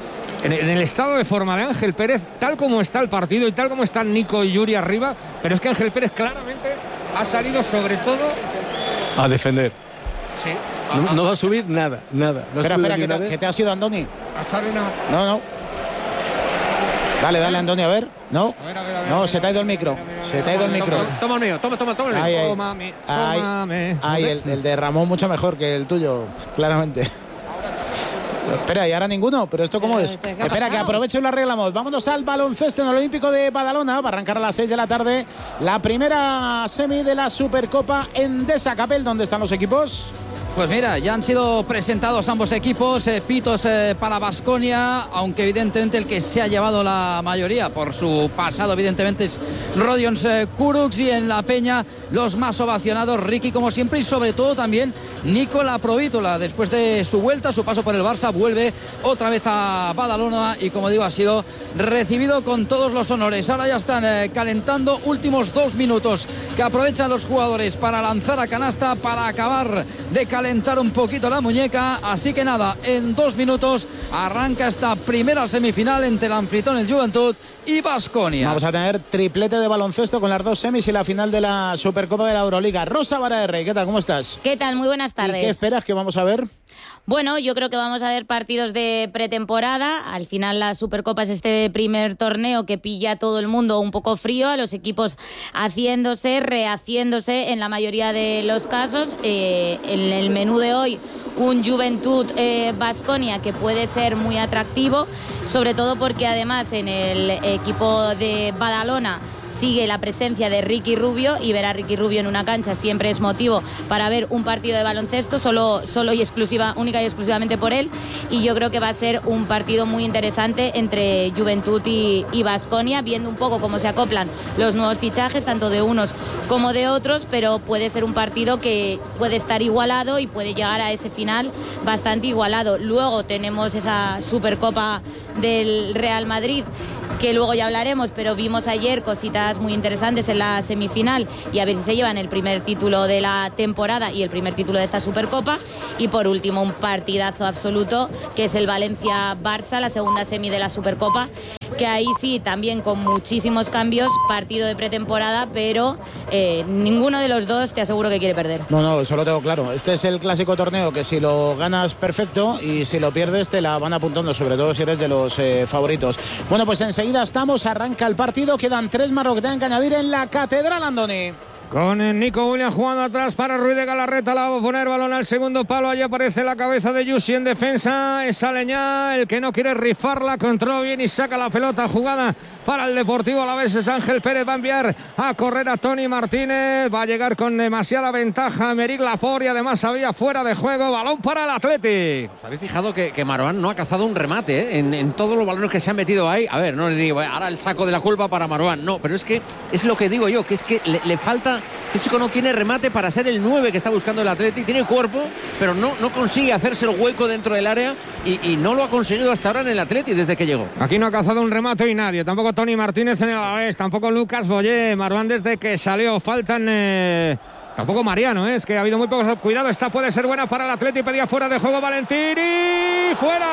En el, en el estado de forma de Ángel Pérez, tal como está el partido y tal como están Nico y Yuri arriba, pero es que Ángel Pérez claramente ha salido sobre todo... A defender. Sí. No, no va a subir nada, nada. No ha espera, subido espera, ni que una te, vez. que te ha sido Andoni. A echarle una... No, no. Dale, dale, Andoni, a ver. No, A ver, a ver, a ver, a no, ver, se te ha ido el a ver, a micro. ver, a ver, a Se ver, te ha ido el a ver, micro. Toma, toma el mío, toma, toma, toma el mío. Ahí, ahí. Tómame, Ahí, tómame. ahí, el, el de Ramón mucho mejor que el tuyo, claramente. Espera, y ahora ninguno, pero ¿esto cómo Pero, es? ¿qué ha Espera, que pasado? aprovecho y lo arreglamos. Vámonos al baloncesto en el Olímpico de Badalona para arrancar a las seis de la tarde. La primera semi de la Supercopa Endesa Capel. ¿Dónde están los equipos? Pues mira, ya han sido presentados ambos equipos, eh, pitos eh, para Baskonia, aunque evidentemente el que se ha llevado la mayoría por su pasado evidentemente es Rodions eh, Kurucs, y en la Peña los más ovacionados, Ricky como siempre, y sobre todo también Nicola Provítola. Después de su vuelta, su paso por el Barça, vuelve otra vez a Badalona y, como digo, ha sido recibido con todos los honores. Ahora ya están eh, calentando, últimos dos minutos que aprovechan los jugadores para lanzar a canasta, para acabar de calentar un poquito la muñeca. Así que nada, en dos minutos arranca esta primera semifinal entre el anfitrión, el Juventud, y Baskonia. Vamos a tener triplete de baloncesto con las dos semis y la final de la Supercopa de la Euroliga. Rosa Vara de Rey, ¿qué tal? ¿Cómo estás? ¿Qué tal? Muy buenas ¿Y qué esperas que vamos a ver? Bueno, yo creo que vamos a ver partidos de pretemporada. Al final la Supercopa es este primer torneo que pilla a todo el mundo un poco frío, a los equipos haciéndose, rehaciéndose en la mayoría de los casos. Eh, en el menú de hoy, un Juventud Baskonia eh, que puede ser muy atractivo, sobre todo porque además en el equipo de Badalona sigue la presencia de Ricky Rubio, y ver a Ricky Rubio en una cancha siempre es motivo para ver un partido de baloncesto, solo, solo y exclusiva, única y exclusivamente por él, y yo creo que va a ser un partido muy interesante entre Juventud y Baskonia, viendo un poco cómo se acoplan los nuevos fichajes, tanto de unos como de otros, pero puede ser un partido que puede estar igualado y puede llegar a ese final bastante igualado. Luego tenemos esa Supercopa del Real Madrid, que luego ya hablaremos, pero vimos ayer cositas muy interesantes en la semifinal, y a ver si se llevan el primer título de la temporada y el primer título de esta Supercopa. Y por último, un partidazo absoluto, que es el Valencia-Barça, la segunda semi de la Supercopa, que ahí sí, también con muchísimos cambios, partido de pretemporada, pero eh, ninguno de los dos te aseguro que quiere perder. No, no, eso lo tengo claro. Este es el clásico torneo que si lo ganas, perfecto, y si lo pierdes te la van apuntando, sobre todo si eres de los eh, favoritos. Bueno, pues enseguida estamos, arranca el partido, quedan tres más que tengan que añadir en la Catedral, Andoni. Con el Nico Williams jugando atrás para Ruiz de Galarreta, la va a poner balón al segundo palo, allí aparece la cabeza de Yusi en defensa, es Aleñá el que no quiere rifarla, controla bien y saca la pelota, jugada para el Deportivo Alavés, es Ángel Pérez, va a enviar a correr a Tony Martínez, va a llegar con demasiada ventaja Meric Laporte y además había fuera de juego, balón para el Athletic. ¿Os habéis fijado que, que Marwan no ha cazado un remate eh? en, en todos los balones que se han metido ahí? A ver, no les digo, ahora el saco de la culpa para Marwan, no, pero es que es lo que digo yo, que es que le, le falta. Este chico no tiene remate para ser el nueve que está buscando el Athletic, tiene cuerpo, pero no, no consigue hacerse el hueco dentro del área y, y no lo ha conseguido hasta ahora en el Athletic desde que llegó. Aquí no ha cazado un remate y nadie, tampoco Tony Martínez en el Alavés, tampoco Lucas Boyé, Marwan desde que salió, faltan... Eh... Tampoco Mariano, ¿eh? Es que ha habido muy poco cuidado. Esta puede ser buena para el Athletic. Pedía fuera de juego Valentini.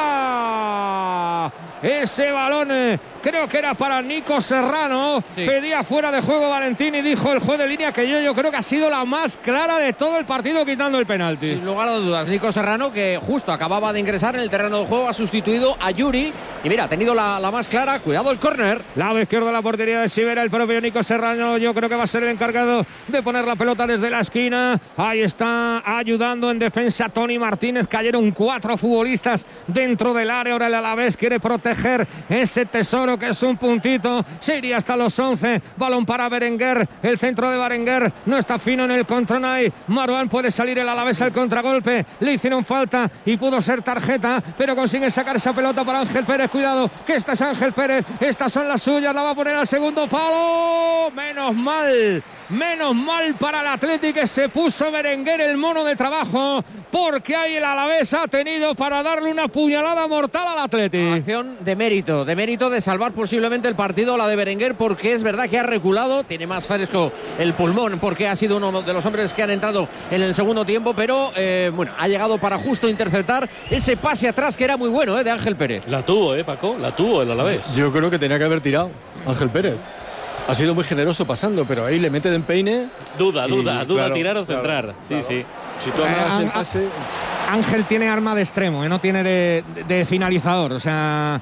¡Fuera! Ese balón eh, creo que era para Nico Serrano. Sí. Pedía fuera de juego Valentini. Dijo el juez de línea que yo, yo creo que ha sido la más clara de todo el partido, quitando el penalti. Sin lugar a dudas, Nico Serrano, que justo acababa de ingresar en el terreno de juego, ha sustituido a Yuri. Y mira, ha tenido la, la más clara. Cuidado el córner. Lado izquierdo de la portería de Sivera. El propio Nico Serrano, yo creo que va a ser el encargado de poner la pelota desde la esquina. Ahí está ayudando en defensa Tony Martínez. Cayeron cuatro futbolistas dentro del área. Ahora el Alavés quiere proteger ese tesoro que es un puntito. Se iría hasta los once. Balón para Berenguer. El centro de Berenguer no está fino en el Contronay. Marwan puede salir el Alavés al contragolpe. Le hicieron falta y pudo ser tarjeta, pero consigue sacar esa pelota para Ángel Pérez. Cuidado, que esta es Ángel Pérez. Estas son las suyas. La va a poner al segundo palo. Menos mal. Menos mal para el Athletic, que se puso Berenguer el mono de trabajo, porque ahí el Alavés ha tenido para darle una puñalada mortal al Athletic. Acción de mérito, de mérito de salvar posiblemente el partido, la de Berenguer, porque es verdad que ha reculado, tiene más fresco el pulmón, porque ha sido uno de los hombres que han entrado en el segundo tiempo, pero eh, bueno, ha llegado para justo interceptar ese pase atrás que era muy bueno eh, de Ángel Pérez. La tuvo, eh, Paco, la tuvo el Alavés. Yo creo que tenía que haber tirado Ángel Pérez. Ha sido muy generoso pasando, pero ahí le mete de empeine. Duda, y, duda, duda, claro, tirar o centrar. Claro, sí, claro. sí. Si tú amas el pase... Ángel tiene arma de extremo, ¿eh? No tiene de, de, de finalizador. O sea,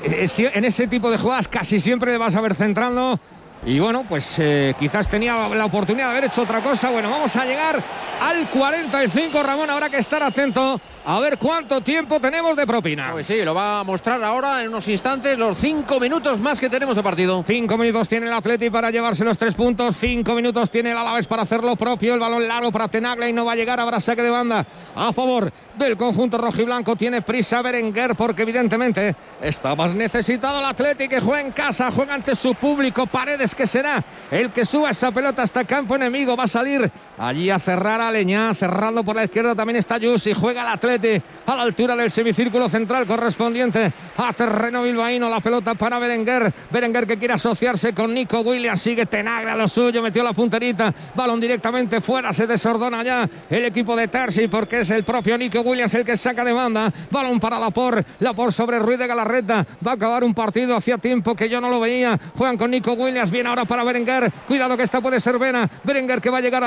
en ese tipo de jugadas casi siempre le vas a ver centrando. Y bueno, pues eh, quizás tenía la oportunidad de haber hecho otra cosa. Bueno, vamos a llegar al cuarenta y cinco, Ramón. Habrá que estar atento a ver cuánto tiempo tenemos de propina. Pues sí, lo va a mostrar ahora en unos instantes, los cinco minutos más que tenemos de partido. Cinco minutos tiene el Athletic para llevarse los tres puntos. Cinco minutos tiene el Alavés para hacer lo propio. El balón largo para Tenaglia y no va a llegar. Habrá saque de banda a favor del conjunto rojiblanco. Tiene prisa Berenguer porque evidentemente está más necesitado el Athletic, que juega en casa, juega ante su público. Paredes, que será el que suba esa pelota hasta campo enemigo. Va a salir allí a cerrar a Leñá. Cerrando por la izquierda también está Yusi. Juega el Athletic a la altura del semicírculo central correspondiente a terreno bilbaíno. La pelota para Berenguer. Berenguer que quiere asociarse con Nico Williams. Sigue Tenaglia lo suyo. Metió la punterita. Balón directamente fuera. Se desordona ya el equipo de Terzi porque es el propio Nico Williams el que saca de banda. Balón para Laporte. Laporte sobre Ruiz de Galarreta. Va a acabar un partido. Hacía tiempo que yo no lo veía. Juegan con Nico Williams. Bien ahora para Berenguer. Cuidado que esta puede ser Vena. Berenguer que va a llegar a la línea de fondo.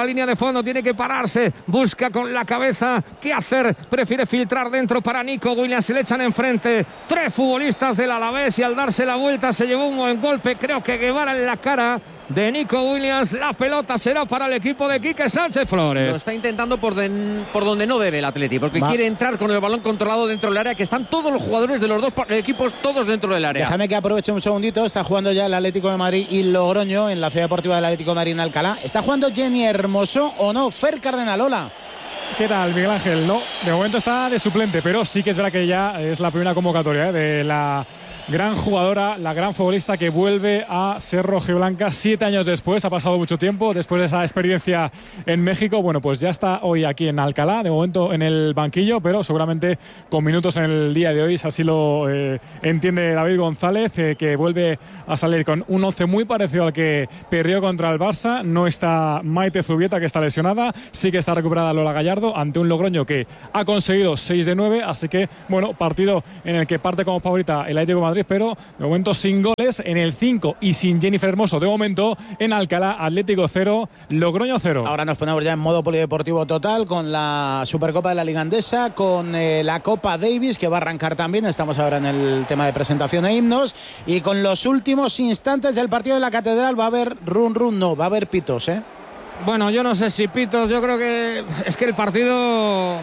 fondo, tiene que pararse, busca con la cabeza qué hacer, prefiere filtrar dentro para Nico Williams, se le echan enfrente tres futbolistas del Alavés y al darse la vuelta se llevó un buen golpe, creo que Guevara en la cara de Nico Williams. La pelota será para el equipo de Quique Sánchez Flores. Lo está intentando por, de, por donde no debe el Atleti, porque Va. quiere entrar con el balón controlado dentro del área, que están todos los jugadores de los dos equipos, todos dentro del área. Déjame que aproveche un segundito. Está jugando ya el Atlético de Madrid y Logroño en la Ciudad Deportiva del Atlético de Madrid en Alcalá. ¿Está jugando Jenny Hermoso o no? Fer Cardenalola. ¿Qué tal, Miguel Ángel? No, de momento está de suplente, pero sí que es verdad que ya es la primera convocatoria, ¿eh?, de la gran jugadora, la gran futbolista que vuelve a ser rojiblanca siete años después. Ha pasado mucho tiempo después de esa experiencia en México. Bueno, pues ya está hoy aquí en Alcalá, de momento en el banquillo, pero seguramente con minutos en el día de hoy, así lo eh, entiende David González, eh, que vuelve a salir con un once muy parecido al que perdió contra el Barça. No está Maite Zubieta, que está lesionada, sí que está recuperada Lola Gallardo ante un Logroño que ha conseguido seis de nueve, así que bueno, partido en el que parte como favorita el Atlético de Madrid, pero de momento sin goles en el cinco y sin Jennifer Hermoso. De momento en Alcalá, Atlético cero, Logroño cero. Ahora nos ponemos ya en modo polideportivo total con la Supercopa de la Liga Andesa, con eh, la Copa Davis, que va a arrancar también. Estamos ahora en el tema de presentación e himnos, y con los últimos instantes del partido de la Catedral. Va a haber run run, no, va a haber pitos, ¿eh? Bueno, yo no sé si pitos, yo creo que es que el partido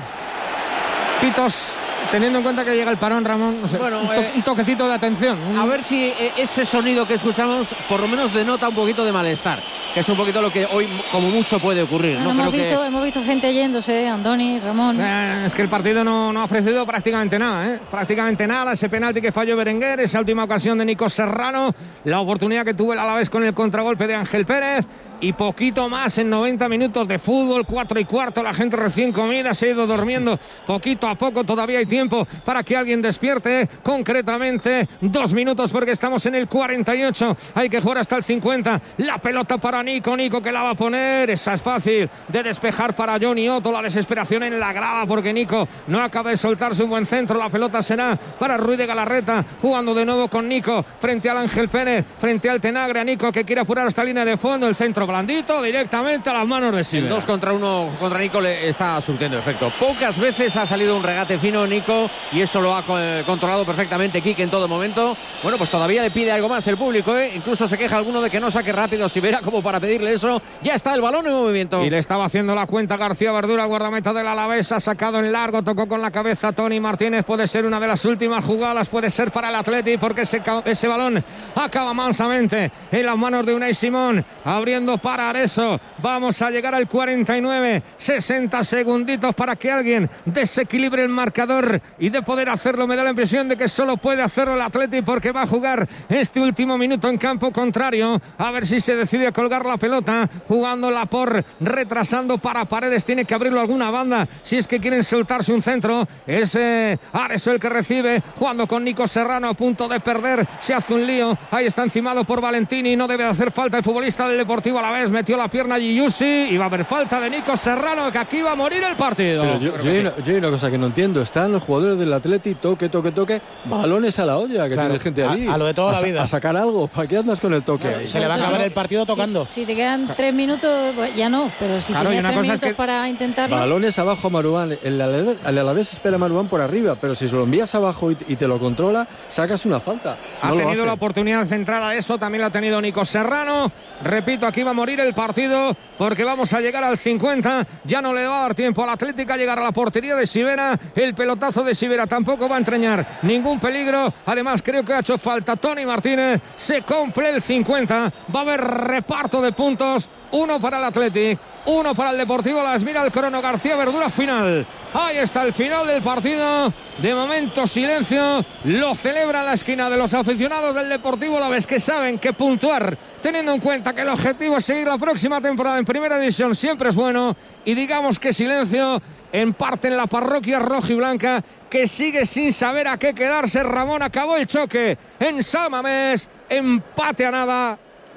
pitos, teniendo en cuenta que llega el parón, Ramón, no sé, bueno, un, to eh, un toquecito de atención. A ver si eh, ese sonido que escuchamos por lo menos denota un poquito de malestar, que es un poquito lo que hoy como mucho puede ocurrir. Bueno, no hemos, creo visto, que... hemos visto gente yéndose, Andoni, Ramón. Eh, es que el partido no, no ha ofrecido prácticamente nada, ¿eh? Prácticamente nada. Ese penalti que falló Berenguer, esa última ocasión de Nico Serrano, la oportunidad que tuvo el Alavés con el contragolpe de Ángel Pérez, y poquito más en noventa minutos de fútbol. Cuatro y cuarto, la gente recién comida se ha ido durmiendo poquito a poco. Todavía hay tiempo para que alguien despierte. Concretamente dos minutos, porque estamos en el cuarenta y ocho, hay que jugar hasta el cincuenta. La pelota para Nico, Nico que la va a poner, esa es fácil de despejar para Johnny Otto. La desesperación en la grada porque Nico no acaba de soltarse un buen centro. La pelota será para Ruiz de Galarreta, jugando de nuevo con Nico frente al Ángel Pérez, frente al Tenagre. Nico que quiere apurar esta línea de fondo, el centro blandito directamente a las manos de Sivera. El dos contra uno contra Nico le está surtiendo efecto. Pocas veces ha salido un regate fino Nico, y eso lo ha controlado perfectamente Quique en todo momento. Bueno, pues todavía le pide algo más el público, ¿eh? Incluso se queja alguno de que no saque rápido Sivera como para pedirle eso. Ya está el balón en movimiento. Y le estaba haciendo la cuenta García Verdura, el guardameta del Alavés. Ha sacado en largo, tocó con la cabeza Tony Martínez. Puede ser una de las últimas jugadas, puede ser para el Atleti, porque ese, ese balón acaba mansamente en las manos de Unai Simón, abriendo para Areso. Vamos a llegar al cuarenta y nueve, sesenta segunditos para que alguien desequilibre el marcador, y de poder hacerlo me da la impresión de que solo puede hacerlo el Atleti, porque va a jugar este último minuto en campo contrario. A ver si se decide a colgar la pelota, jugándola por retrasando para Paredes. Tiene que abrirlo alguna banda si es que quieren soltarse un centro. Es eh, Areso el que recibe, jugando con Nico Serrano, a punto de perder, se hace un lío. Ahí está encimado por Valentini, no debe hacer falta el futbolista del Deportivo Alavés. Metió la pierna Giussi y va a haber falta de Nico Serrano, que aquí va a morir el partido. Pero yo, yo, hay una, yo hay una cosa que no entiendo. Están los jugadores del Atleti, toque, toque, toque, balones a la olla, que claro, tiene gente allí. A, a lo de toda a, la vida. A sacar algo. ¿Para qué andas con el toque? Se, se le va a acabar el partido tocando. Si, si te quedan tres minutos, pues ya no, pero si claro, tienes tres minutos es que para intentarlo. Balones abajo a Maruán. El Alavés espera a Maruán por arriba, pero si se lo envías abajo y, y te lo controla, sacas una falta. Ha no tenido la oportunidad central a eso, también lo ha tenido Nico Serrano. Repito, aquí va a morir el partido, porque vamos a llegar al cincuenta. Ya no le va a dar tiempo al Atlético a llegar a la portería de Sivera. El pelotazo de Sivera tampoco va a entrañar ningún peligro. Además, creo que ha hecho falta Tony Martínez. Se cumple el cincuenta. Va a haber reparto de puntos. Uno para el Atlético, uno para el Deportivo Las. Mira el crono García Verdura final. Ahí está el final del partido. De momento silencio. Lo celebra en la esquina de los aficionados del Deportivo Alavés, que saben que puntuar, teniendo en cuenta que el objetivo es seguir la próxima temporada en Primera División, siempre es bueno. Y digamos que silencio en parte en la parroquia rojiblanca, que sigue sin saber a qué quedarse. Ramón, acabó el choque en San Mamés. Empate a nada.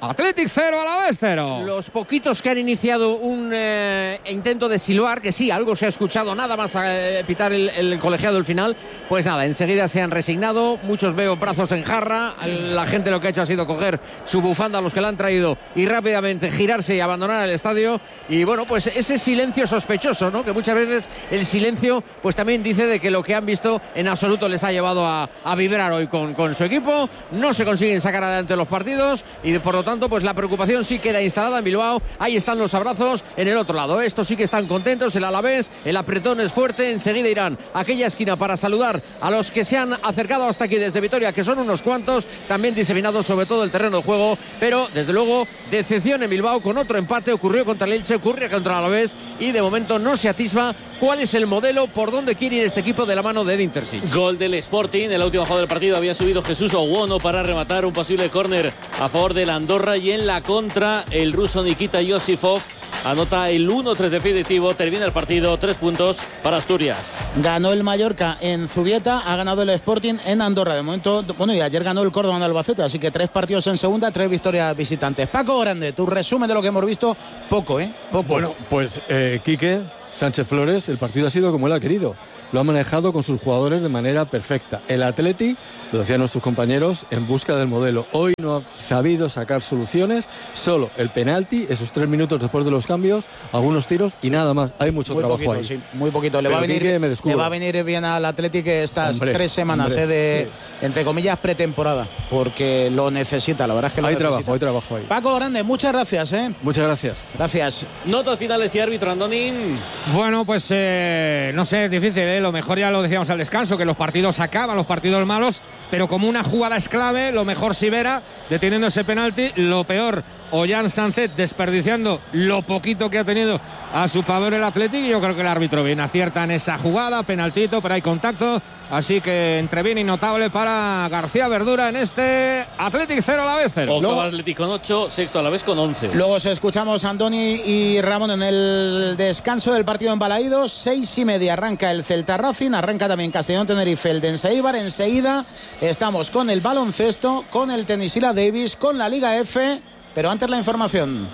Athletic cero, Alavés cero. Los poquitos que han iniciado un eh, intento de silbar, que sí, algo se ha escuchado, nada más a eh, pitar el, el colegiado el final, pues nada, enseguida se han resignado. Muchos veo brazos en jarra. La gente lo que ha hecho ha sido coger su bufanda a los que la han traído y rápidamente girarse y abandonar el estadio. Y bueno, pues ese silencio sospechoso, ¿no? Que muchas veces el silencio pues también dice de que lo que han visto en absoluto les ha llevado a, a vibrar hoy con, con su equipo. No se consiguen sacar adelante los partidos y por lo tanto pues la preocupación sí queda instalada en Bilbao. Ahí están los abrazos en el otro lado. Estos sí que están contentos. El Alavés, el apretón es fuerte. Enseguida irán a aquella esquina para saludar a los que se han acercado hasta aquí desde Vitoria, que son unos cuantos, también diseminados sobre todo el terreno de juego. Pero desde luego decepción en Bilbao con otro empate. Ocurrió contra el Elche, ocurrió contra el Alavés y de momento no se atisba cuál es el modelo, por dónde quiere ir este equipo de la mano de Edin Terzic. Gol del Sporting. En la última jugada del partido había subido Jesús Owono para rematar un posible córner a favor del Andorra, y en la contra el ruso Nikita Yosifov anota el uno tres definitivo. Termina el partido, tres puntos para Asturias. Ganó el Mallorca en Zubieta, ha ganado el Sporting en Andorra. De momento, bueno, y ayer ganó el Córdoba en Albacete, así que tres partidos en segunda, tres victorias visitantes. Paco Grande, tu resumen de lo que hemos visto, poco, ¿eh? Poco. Bueno, pues eh, Quique Sánchez Flores, el partido ha sido como él ha querido. Lo ha manejado con sus jugadores de manera perfecta. El Atleti, lo decían nuestros compañeros, en busca del modelo. Hoy no ha sabido sacar soluciones, solo el penalti, esos tres minutos después de los cambios, algunos tiros y nada más. Hay mucho muy trabajo poquito, ahí. Sí, muy poquito. Le va, a venir, le va a venir bien al Atleti que estas hombre, tres semanas hombre, eh, de, sí. entre comillas, pretemporada, porque lo necesita, la verdad es que lo hay necesita. Trabajo, hay trabajo ahí. Paco Grande, muchas gracias. ¿eh? Muchas gracias. Gracias. Notas finales y árbitro, Andonín. Bueno, pues eh, no sé, es difícil, ¿eh? Lo mejor ya lo decíamos al descanso, que los partidos acaban, los partidos malos, pero como una jugada es clave, lo mejor Sivera deteniendo ese penalti, lo peor Ollán Sánchez desperdiciando lo poquito que ha tenido a su favor el Athletic, y yo creo que el árbitro bien acierta en esa jugada, penaltito, pero hay contacto, así que entre bien y notable para García Verdura en este Athletic cero, Alavés cero. Octavo Athletic con ocho, sexto Alavés con once. Luego os escuchamos a Andoni y Ramón en el descanso del partido en Balaídos. Seis y media arranca el Celta Racing, arranca también Castellón Tenerife, el Dense Eibar. Enseguida estamos con el baloncesto, con el tenis y la Davis, con la Liga F. Pero antes la información,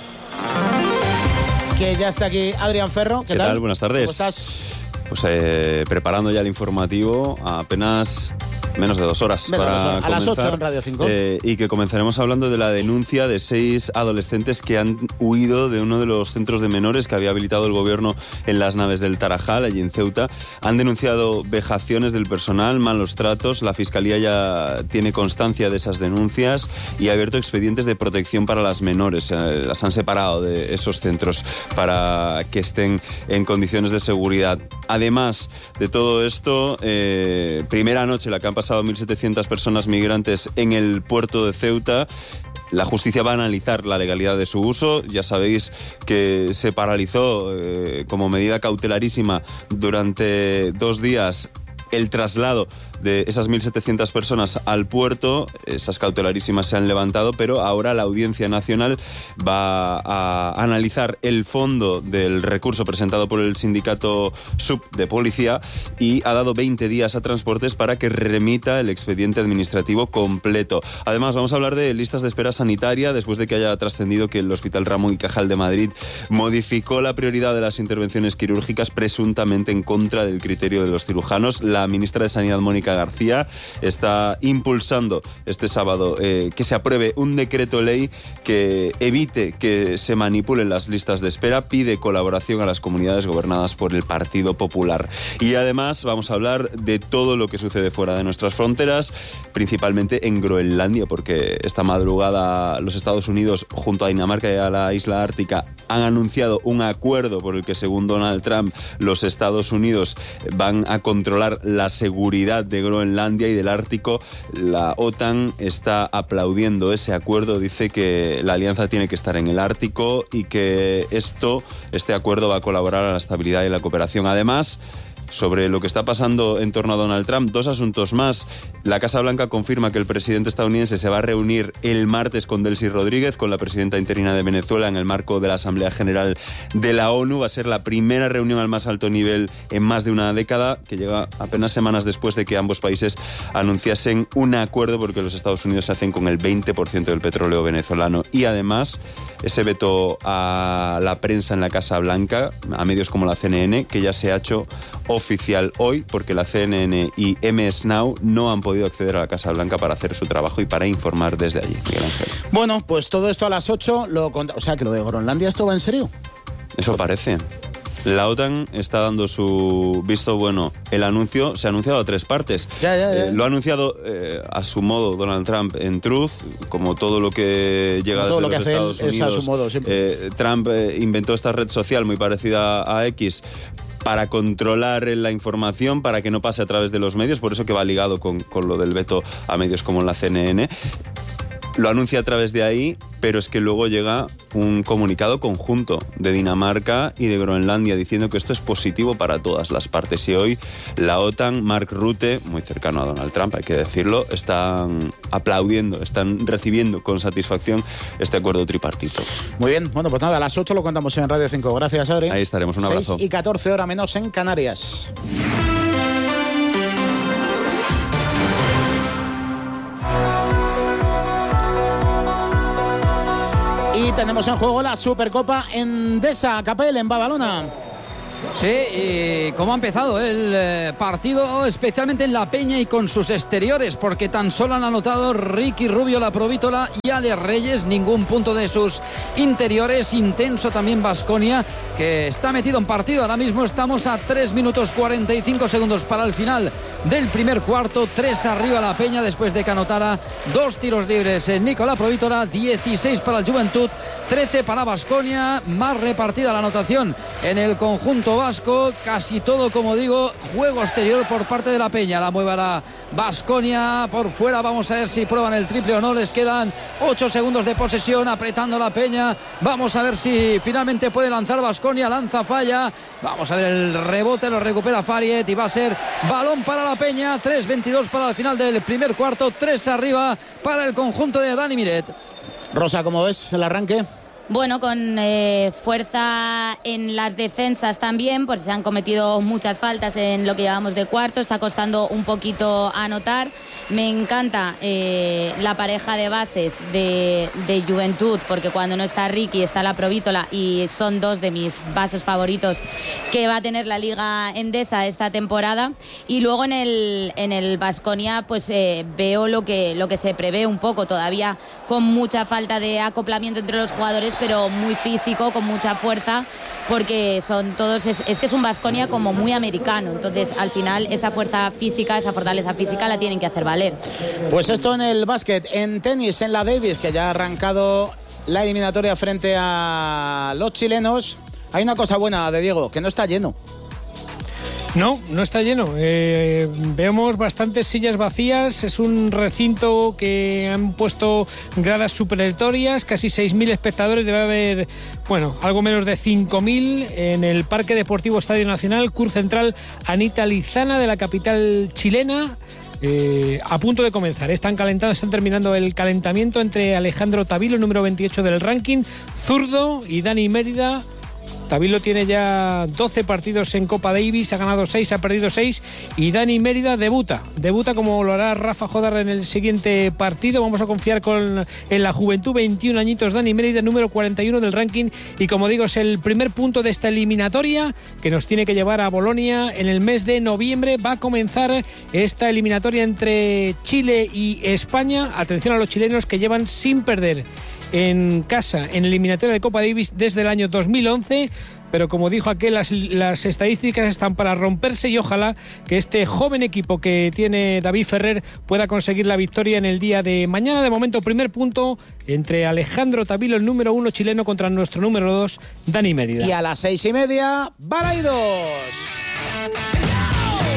que ya está aquí Adrián Ferro. ¿Qué, ¿Qué tal? tal? Buenas tardes. ¿Cómo estás? Pues eh, preparando ya el informativo, apenas menos de dos horas Menos para dos horas. comenzar, a las ocho en Radio cinco. Eh, y que comenzaremos hablando de la denuncia de seis adolescentes que han huido de uno de los centros de menores que había habilitado el gobierno en las naves del Tarajal, allí en Ceuta. Han denunciado vejaciones del personal, malos tratos. La Fiscalía ya tiene constancia de esas denuncias y ha abierto expedientes de protección para las menores. Eh, las han separado de esos centros para que estén en condiciones de seguridad. Además de todo esto, eh, primera noche la que han pasado mil setecientas personas migrantes en el puerto de Ceuta. La justicia va a analizar la legalidad de su uso. Ya sabéis que se paralizó eh, como medida cautelarísima durante dos días el traslado de esas mil setecientas personas al puerto. Esas cautelarísimas se han levantado, pero ahora la Audiencia Nacional va a analizar el fondo del recurso presentado por el sindicato S U P de policía y ha dado veinte días a Transportes para que remita el expediente administrativo completo. Además, vamos a hablar de listas de espera sanitaria después de que haya trascendido que el Hospital Ramón y Cajal de Madrid modificó la prioridad de las intervenciones quirúrgicas presuntamente en contra del criterio de los cirujanos. La ministra de Sanidad, Mónica García, está impulsando este sábado eh, que se apruebe un decreto ley que evite que se manipulen las listas de espera. Pide colaboración a las comunidades gobernadas por el Partido Popular. Y además vamos a hablar de todo lo que sucede fuera de nuestras fronteras, principalmente en Groenlandia, porque esta madrugada los Estados Unidos, junto a Dinamarca y a la isla Ártica, han anunciado un acuerdo por el que, según Donald Trump, los Estados Unidos van a controlar la seguridad de Groenlandia y del Ártico. La OTAN está aplaudiendo ese acuerdo, dice que la alianza tiene que estar en el Ártico y que esto, este acuerdo va a colaborar a la estabilidad y la cooperación. Además, sobre lo que está pasando en torno a Donald Trump. Dos asuntos más. La Casa Blanca confirma que el presidente estadounidense se va a reunir el martes con Delcy Rodríguez, con la presidenta interina de Venezuela, en el marco de la Asamblea General de la ONU. Va a ser la primera reunión al más alto nivel en más de una década, que llega apenas semanas después de que ambos países anunciasen un acuerdo, porque los Estados Unidos se hacen con el veinte por ciento del petróleo venezolano. Y además, ese veto a la prensa en la Casa Blanca, a medios como la C N N, que ya se ha hecho oficial hoy, porque la C N N y M S Now no han podido acceder a la Casa Blanca para hacer su trabajo y para informar desde allí. Miguel Ángel. Bueno, pues todo esto a las ocho, lo cont- o sea, que lo de Groenlandia, ¿esto va en serio? Eso parece. La OTAN está dando su visto bueno. El anuncio se ha anunciado a tres partes. Ya, ya, ya. Eh, lo ha anunciado eh, a su modo Donald Trump en Truth, como todo lo que llega todo desde lo que los hace Estados él Unidos. es a su modo, siempre. Eh, Trump eh, inventó esta red social muy parecida a X para controlar la información, para que no pase a través de los medios, por eso que va ligado con, con lo del veto a medios como la C N N. Lo anuncia a través de ahí, pero es que luego llega un comunicado conjunto de Dinamarca y de Groenlandia diciendo que esto es positivo para todas las partes. Y hoy la OTAN, Mark Rutte, muy cercano a Donald Trump, hay que decirlo, están aplaudiendo, están recibiendo con satisfacción este acuerdo tripartito. Muy bien, bueno, pues nada, a las ocho lo contamos en Radio cinco. Gracias, Adri. Ahí estaremos, un abrazo. seis y catorce, hora menos en Canarias. Y tenemos en juego la Supercopa Endesa Capel en Badalona. Sí, y cómo ha empezado el eh, partido, especialmente en La Peña y con sus exteriores, porque tan solo han anotado Ricky Rubio, La Provítola y Ale Reyes, ningún punto de sus interiores. Intenso también Baskonia, que está metido en partido. Ahora mismo estamos a tres minutos cuarenta y cinco segundos para el final del primer cuarto. tres arriba La Peña después de que anotara dos tiros libres en Nicolás Provítola. dieciséis para el Juventud, trece para Baskonia. Más repartida la anotación en el conjunto vasco, casi todo, como digo, juego exterior por parte de La Peña. La muevará Baskonia por fuera. Vamos a ver si prueban el triple o no. Les quedan ocho segundos de posesión, apretando La Peña. Vamos a ver si finalmente puede lanzar Baskonia. Lanza, falla. Vamos a ver el rebote, lo recupera Fariet y va a ser balón para La Peña. tres veintidós para el final del primer cuarto, tres arriba para el conjunto de Dani Miret. Rosa, ¿cómo ves el arranque? Bueno, con eh, fuerza en las defensas también, pues se han cometido muchas faltas en lo que llevamos de cuarto, está costando un poquito anotar. Me encanta eh, la pareja de bases de, de Juventud, porque cuando no está Ricky está La Provítola y son dos de mis bases favoritos que va a tener la Liga Endesa esta temporada. Y luego en el en el Baskonia pues eh, veo lo que, lo que se prevé un poco, todavía con mucha falta de acoplamiento entre los jugadores, pero muy físico, con mucha fuerza, porque son todos, es, es que es un Baskonia como muy americano, entonces al final esa fuerza física, esa fortaleza física la tienen que hacer valer. Pues esto en el básquet, en tenis, en la Davis, que ya ha arrancado la eliminatoria frente a los chilenos. Hay una cosa buena de Diego, que no está lleno. No, no está lleno. Eh, vemos bastantes sillas vacías. Es un recinto que han puesto gradas supletorias, casi seis mil espectadores. Debe haber, bueno, algo menos de cinco mil en el Parque Deportivo Estadio Nacional, Cur Central Anita Lizana de la capital chilena. Eh, a punto de comenzar, están calentando, están terminando el calentamiento entre Alejandro Tavilo, número veintiocho del ranking, zurdo, y Dani Mérida. Tavilo tiene ya doce partidos en Copa Davis, ha ganado seis, ha perdido seis, y Dani Mérida debuta, debuta como lo hará Rafa Jodar en el siguiente partido. Vamos a confiar con, en la juventud, veintiún añitos, Dani Mérida, número cuarenta y uno del ranking, y como digo, es el primer punto de esta eliminatoria que nos tiene que llevar a Bolonia en el mes de noviembre. Va a comenzar esta eliminatoria entre Chile y España. Atención a los chilenos, que llevan sin perder en casa en eliminatoria de Copa Davis desde el año dos mil once, pero como dijo aquel, las, las estadísticas están para romperse, y ojalá que este joven equipo que tiene David Ferrer pueda conseguir la victoria en el día de mañana. De momento, primer punto entre Alejandro Tavilo, el número uno chileno, contra nuestro número dos, Dani Mérida. Y a las seis y media, Balaidos. Otro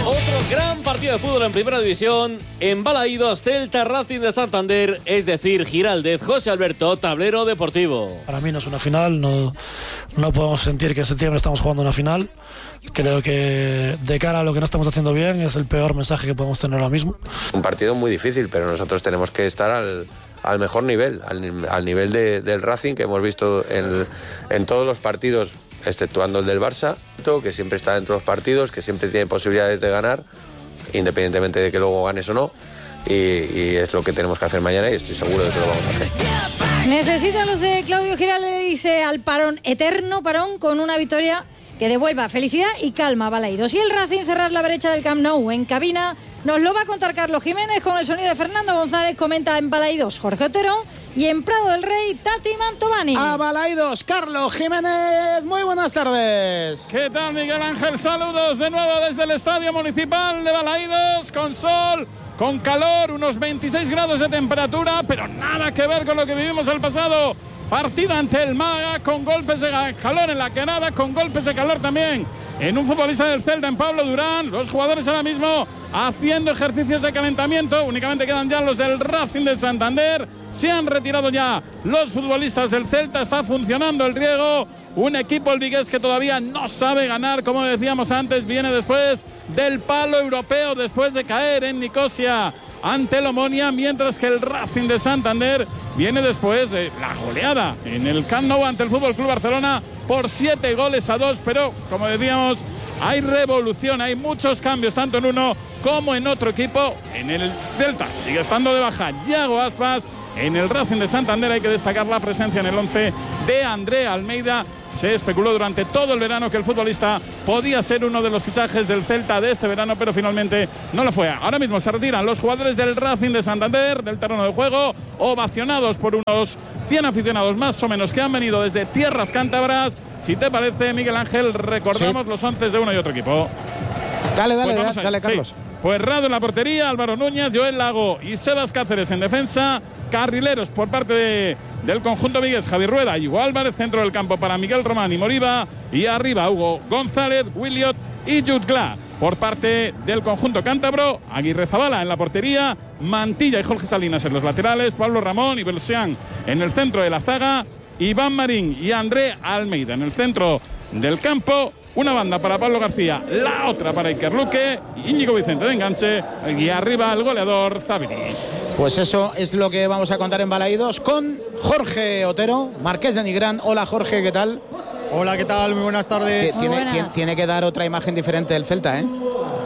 Gran partido de fútbol en Primera División, en Balaídos, Celta Racing de Santander, es decir, Giraldez, José Alberto, tablero deportivo. Para mí no es una final, no, no podemos sentir que en septiembre estamos jugando una final. Creo que de cara a lo que no estamos haciendo bien es el peor mensaje que podemos tener ahora mismo. Un partido muy difícil, pero nosotros tenemos que estar al, al mejor nivel, al, al nivel de, del Racing que hemos visto en, en todos los partidos, exceptuando el del Barça, que siempre está dentro de los partidos, que siempre tiene posibilidades de ganar, independientemente de que luego ganes o no, y, y es lo que tenemos que hacer mañana y estoy seguro de que lo vamos a hacer. Necesitan los de Claudio Giraldez irse al parón, eterno parón, con una victoria que devuelva felicidad y calma a Balaídos. Y el Racing cerrar la brecha del Camp Nou. En cabina nos lo va a contar Carlos Jiménez con el sonido de Fernando González. Comenta en Balaídos Jorge Otero y en Prado del Rey Tati Mantovani. A Balaídos, Carlos Jiménez. Muy buenas tardes. ¿Qué tal, Miguel Ángel? Saludos de nuevo desde el Estadio Municipal de Balaídos, con sol, con calor, unos veintiséis grados de temperatura, pero nada que ver con lo que vivimos el pasado partido ante el Málaga, con golpes de calor en la Canada, con golpes de calor también en un futbolista del Celta, en Pablo Durán. Los jugadores ahora mismo haciendo ejercicios de calentamiento. Únicamente quedan ya los del Racing de Santander. Se han retirado ya los futbolistas del Celta. Está funcionando el riego. Un equipo, el vigués, que todavía no sabe ganar, como decíamos antes. Viene después del palo europeo, después de caer en Nicosia ante el Omonia, mientras que el Racing de Santander viene después de la goleada en el Camp Nou ante el F C Barcelona por siete goles a dos. Pero, como decíamos, hay revolución, hay muchos cambios, tanto en uno como en otro equipo. En el Celta sigue estando de baja Yago Aspas. En el Racing de Santander hay que destacar la presencia en el once de André Almeida. Se especuló durante todo el verano que el futbolista podía ser uno de los fichajes del Celta de este verano, pero finalmente no lo fue. Ahora mismo se retiran los jugadores del Racing de Santander del terreno de juego, ovacionados por unos cien aficionados más o menos que han venido desde tierras cántabras. Si te parece, Miguel Ángel, recordamos sí. los once de uno y otro equipo. Dale, dale, pues dale, dale, Carlos. Sí. Pues Rado en la portería, Álvaro Núñez, Joel Lago y Sebas Cáceres en defensa. Carrileros por parte de, del conjunto vigués, Javier Rueda y Hugo Álvarez. Centro del campo para Miguel Román y Moriba. Y arriba Hugo González, Williot y Jutgla. Por parte del conjunto cántabro, Aguirre Zabala en la portería, Mantilla y Jorge Salinas en los laterales, Pablo Ramón y Belosian en el centro de la zaga, Iván Marín y André Almeida en el centro del campo. Una banda para Pablo García, la otra para Iker Luque, Íñigo Vicente de enganche y arriba el goleador Zabini. Pues eso es lo que vamos a contar en Balaídos con Jorge Otero, Marqués de Nigrán. Hola Jorge, ¿qué tal? Hola, ¿qué tal? Muy buenas tardes. Muy tiene, buenas. tiene que dar otra imagen diferente del Celta, ¿eh?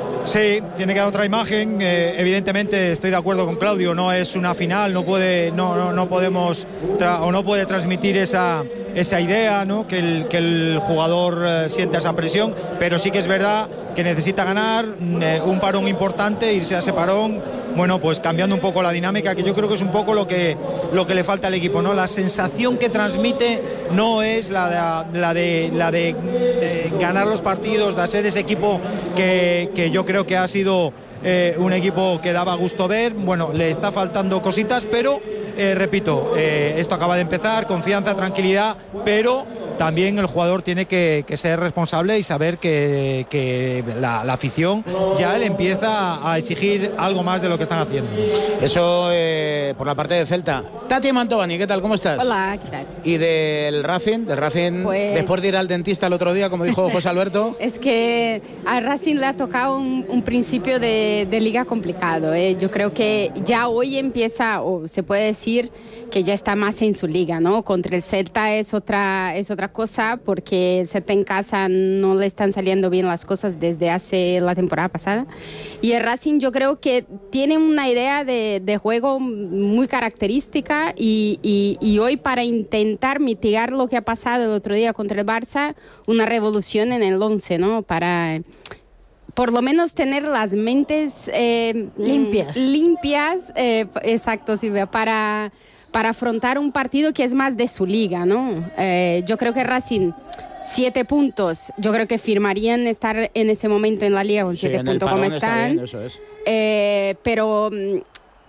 Sí, tiene que dar otra imagen. Eh, evidentemente estoy de acuerdo con Claudio, no es una final, no puede, no, no, no podemos tra- o no puede transmitir esa, esa idea, ¿no? Que el, que el jugador eh, sienta esa presión, pero sí que es verdad que necesita ganar eh, un parón importante, irse a ese parón, bueno, pues cambiando un poco la dinámica, que yo creo que es un poco lo que, lo que le falta al equipo, ¿no? La sensación que transmite no es la de, la de, la de, de ganar los partidos, de ser ese equipo que, que yo creo que ha sido eh, un equipo que daba gusto ver. Bueno, le está faltando cositas, pero eh, repito, eh, esto acaba de empezar, confianza, tranquilidad, pero también el jugador tiene que, que ser responsable y saber que, que la, la afición ya le empieza a exigir algo más de lo que están haciendo. Eso eh, por la parte de Celta. Tati Mantovani, ¿qué tal? ¿Cómo estás? Hola, ¿qué tal? Y del Racing, del Racing, pues... después de ir al dentista el otro día, como dijo José Alberto. Es que al Racing le ha tocado un, un principio de, de liga complicado. ¿eh? Yo creo que ya hoy empieza, o se puede decir que ya está más en su liga, ¿no? Contra el Celta es otra, es otra cosa, porque el Celta en casa no le están saliendo bien las cosas desde hace la temporada pasada. Y el Racing yo creo que tiene una idea de, de juego muy característica y, y, y hoy, para intentar mitigar lo que ha pasado el otro día contra el Barça, una revolución en el once, ¿no? Para por lo menos tener las mentes eh, limpias. Limpias, eh, exacto, Silvia, para... para afrontar un partido que es más de su liga, ¿no? Eh, yo creo que Racing, siete puntos, yo creo que firmarían estar en ese momento en la liga con siete sí, puntos como están. Está bien, eso es. Eh, pero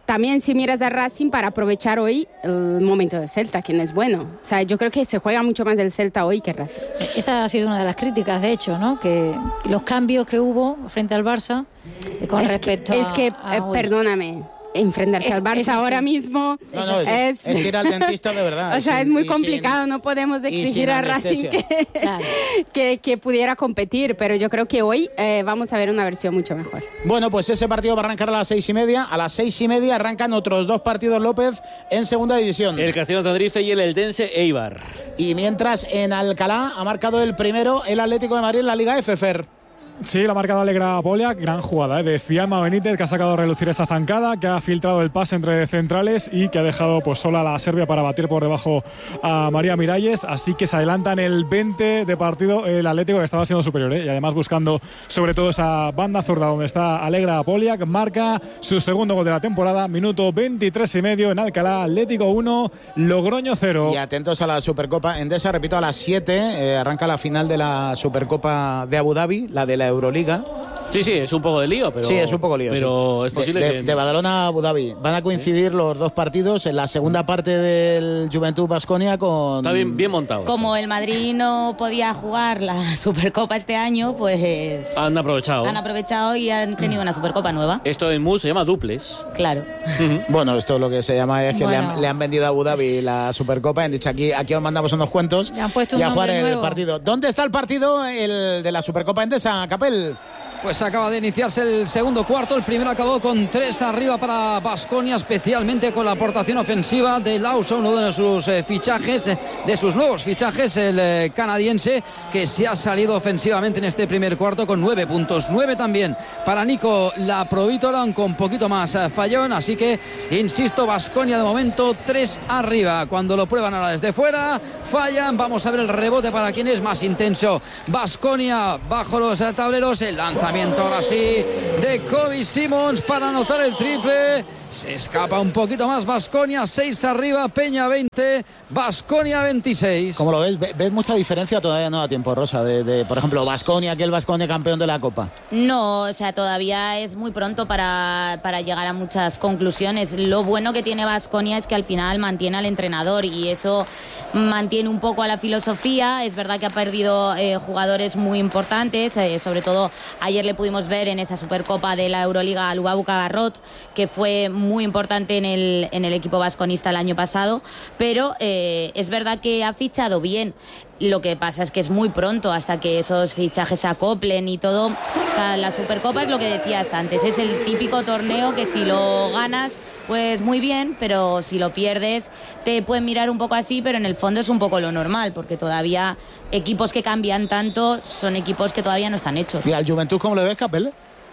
también si miras a Racing para aprovechar hoy el momento del Celta, quien es bueno. O sea, yo creo que se juega mucho más del Celta hoy que Racing. Esa ha sido una de las críticas, de hecho, ¿no? Que los cambios que hubo frente al Barça eh, con es respecto que, a... Es que, a eh, perdóname, enfrentarte Es- al Barça es- ahora sí. mismo No, no, es, es, es ir al dentista de verdad. o sea, sin- es muy y sin- complicado, no podemos y sin exigir a Racing anestesia. que, que, que pudiera competir, pero yo creo que hoy eh, vamos a ver una versión mucho mejor. Bueno, pues ese partido va a arrancar a las seis y media. A las seis y media arrancan otros dos partidos, López, en segunda división. El Castellón Tenerife y el Eldense Eibar. Y mientras en Alcalá ha marcado el primero el Atlético de Madrid en la Liga F, Fer. Sí, la ha marcado Alegra Poliak, gran jugada ¿eh? de Fiamma Benítez, que ha sacado a relucir esa zancada, que ha filtrado el pase entre centrales y que ha dejado pues sola a la Serbia para batir por debajo a María Miralles. Así que se adelanta en el veinte de partido el Atlético, que estaba siendo superior ¿eh? y además buscando sobre todo esa banda zurda donde está Alegra Poliak. Marca su segundo gol de la temporada, minuto veintitrés y medio en Alcalá. Atlético uno, Logroño cero. Y atentos a la Supercopa Endesa, repito, a las siete eh, arranca la final de la Supercopa de Abu Dhabi, la de la Euroliga. Sí, sí, es un poco de lío, pero. sí, es un poco lío. Pero sí. es posible de, que. de, de Badalona a Abu Dhabi. Van a coincidir los dos partidos en la segunda parte del Juventud Baskonia con. Está bien, bien montado. Como el Madrid no podía jugar la Supercopa este año, pues Han aprovechado. han aprovechado y han tenido una Supercopa nueva. Esto en Mus se llama duples. Claro. Bueno, esto lo que se llama es que le, Bueno. han, le han vendido a Abu Dhabi la Supercopa. Han dicho aquí, aquí os mandamos unos cuentos Le han puesto un y a jugar nombre el nuevo. partido. ¿Dónde está el partido el de la Supercopa Endesa, Capel? Pues acaba de iniciarse el segundo cuarto. El primero acabó con tres arriba para Baskonia, especialmente con la aportación ofensiva de Lawson, uno de sus eh, fichajes, eh, de sus nuevos fichajes, el eh, canadiense, que se ha salido ofensivamente en este primer cuarto con nueve puntos. Nueve también para Nico Laprovítola, aunque un poquito más eh, fallón. Así que, insisto, Baskonia de momento tres arriba. Cuando lo prueban ahora desde fuera, fallan. Vamos a ver el rebote para quien es más intenso. Baskonia bajo los eh, tableros, el lanzamiento ahora sí de Kobe Simons para anotar el triple. Se escapa un poquito más Baskonia, seis arriba, Peña veinte, Baskonia veintiséis. ¿Cómo lo ves? ¿Ve- ¿Ves mucha diferencia? Todavía no da tiempo, Rosa, de, de, por ejemplo, Baskonia, aquel Baskonia campeón de la Copa. No, o sea, todavía es muy pronto para, para llegar a muchas conclusiones. Lo bueno que tiene Baskonia es que al final mantiene al entrenador y eso mantiene un poco a la filosofía. Es verdad que ha perdido eh, jugadores muy importantes, eh, sobre todo ayer le pudimos ver en esa Supercopa de la Euroliga a Lubabu Cagarrot, que fue muy importante en el, en el equipo vasconista el año pasado, pero eh, es verdad que ha fichado bien. Lo que pasa es que es muy pronto hasta que esos fichajes se acoplen y todo. O sea, la Supercopa es lo que decías antes, es el típico torneo que si lo ganas, pues muy bien, pero si lo pierdes te pueden mirar un poco así, pero en el fondo es un poco lo normal, porque todavía equipos que cambian tanto son equipos que todavía no están hechos. ¿Y al Juventud cómo le ves, Capel?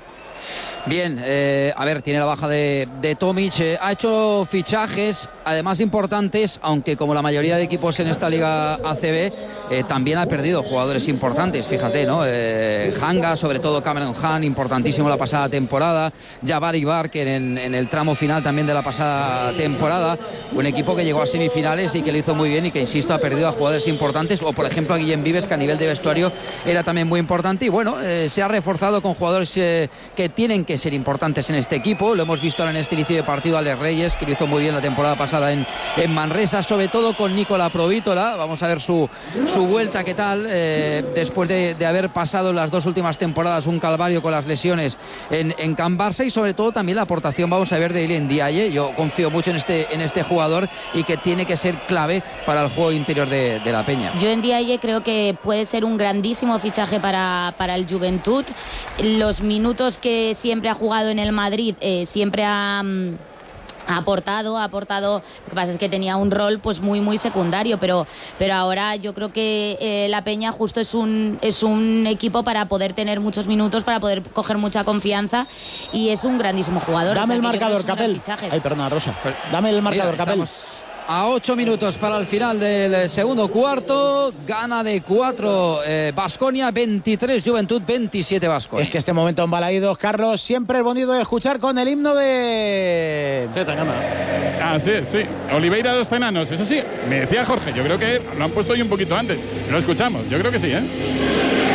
Bien, eh, a ver, tiene la baja de, de Tomic, eh, ha hecho fichajes además importantes, aunque como la mayoría de equipos en esta Liga A C B eh, también ha perdido jugadores importantes, fíjate, ¿no? Eh, Hanga, sobre todo Cameron Han, importantísimo la pasada temporada, Jabari Barker en, en el tramo final también de la pasada temporada, un equipo que llegó a semifinales y que lo hizo muy bien y que, insisto, ha perdido a jugadores importantes, o por ejemplo a Guillem Vives, que a nivel de vestuario era también muy importante, y bueno, eh, se ha reforzado con jugadores eh, que tienen que ser importantes en este equipo. Lo hemos visto ahora en este inicio de partido, Alex Reyes, que lo hizo muy bien la temporada pasada en, en Manresa, sobre todo con Nico Laprovítola. Vamos a ver su, su vuelta, qué tal, eh, después de, de haber pasado las dos últimas temporadas un calvario con las lesiones en, en Can Barça, y sobre todo también la aportación, vamos a ver, de Ilian Ndiaye. Yo confío mucho en este, en este jugador y que tiene que ser clave para el juego interior de, de la Peña. Yo en Ndiaye creo que puede ser un grandísimo fichaje para, para el Juventud. Los minutos que siempre ha jugado en el Madrid eh, siempre ha... Mm, ha aportado, ha aportado, lo que pasa es que tenía un rol pues muy muy secundario, pero, pero ahora yo creo que eh, la Peña justo es un, es un equipo para poder tener muchos minutos, para poder coger mucha confianza, y es un grandísimo jugador. Dame o sea, el que yo creo marcador, que es un gran Capel. fichaje. Ay, perdona, Rosa. Dame el marcador, Mira, Capel. estamos a ocho minutos para el final del segundo cuarto. Gana de cuatro Baskonia, veintitrés Juventud, veintisiete Baskonia. Es que este momento en Balaídos, Carlos, siempre es bonito de escuchar con el himno de... Ah, sí, sí. Oliveira dos Penanos, eso sí. Me decía Jorge, yo creo que lo han puesto hoy un poquito antes. Lo escuchamos, yo creo que sí, ¿eh?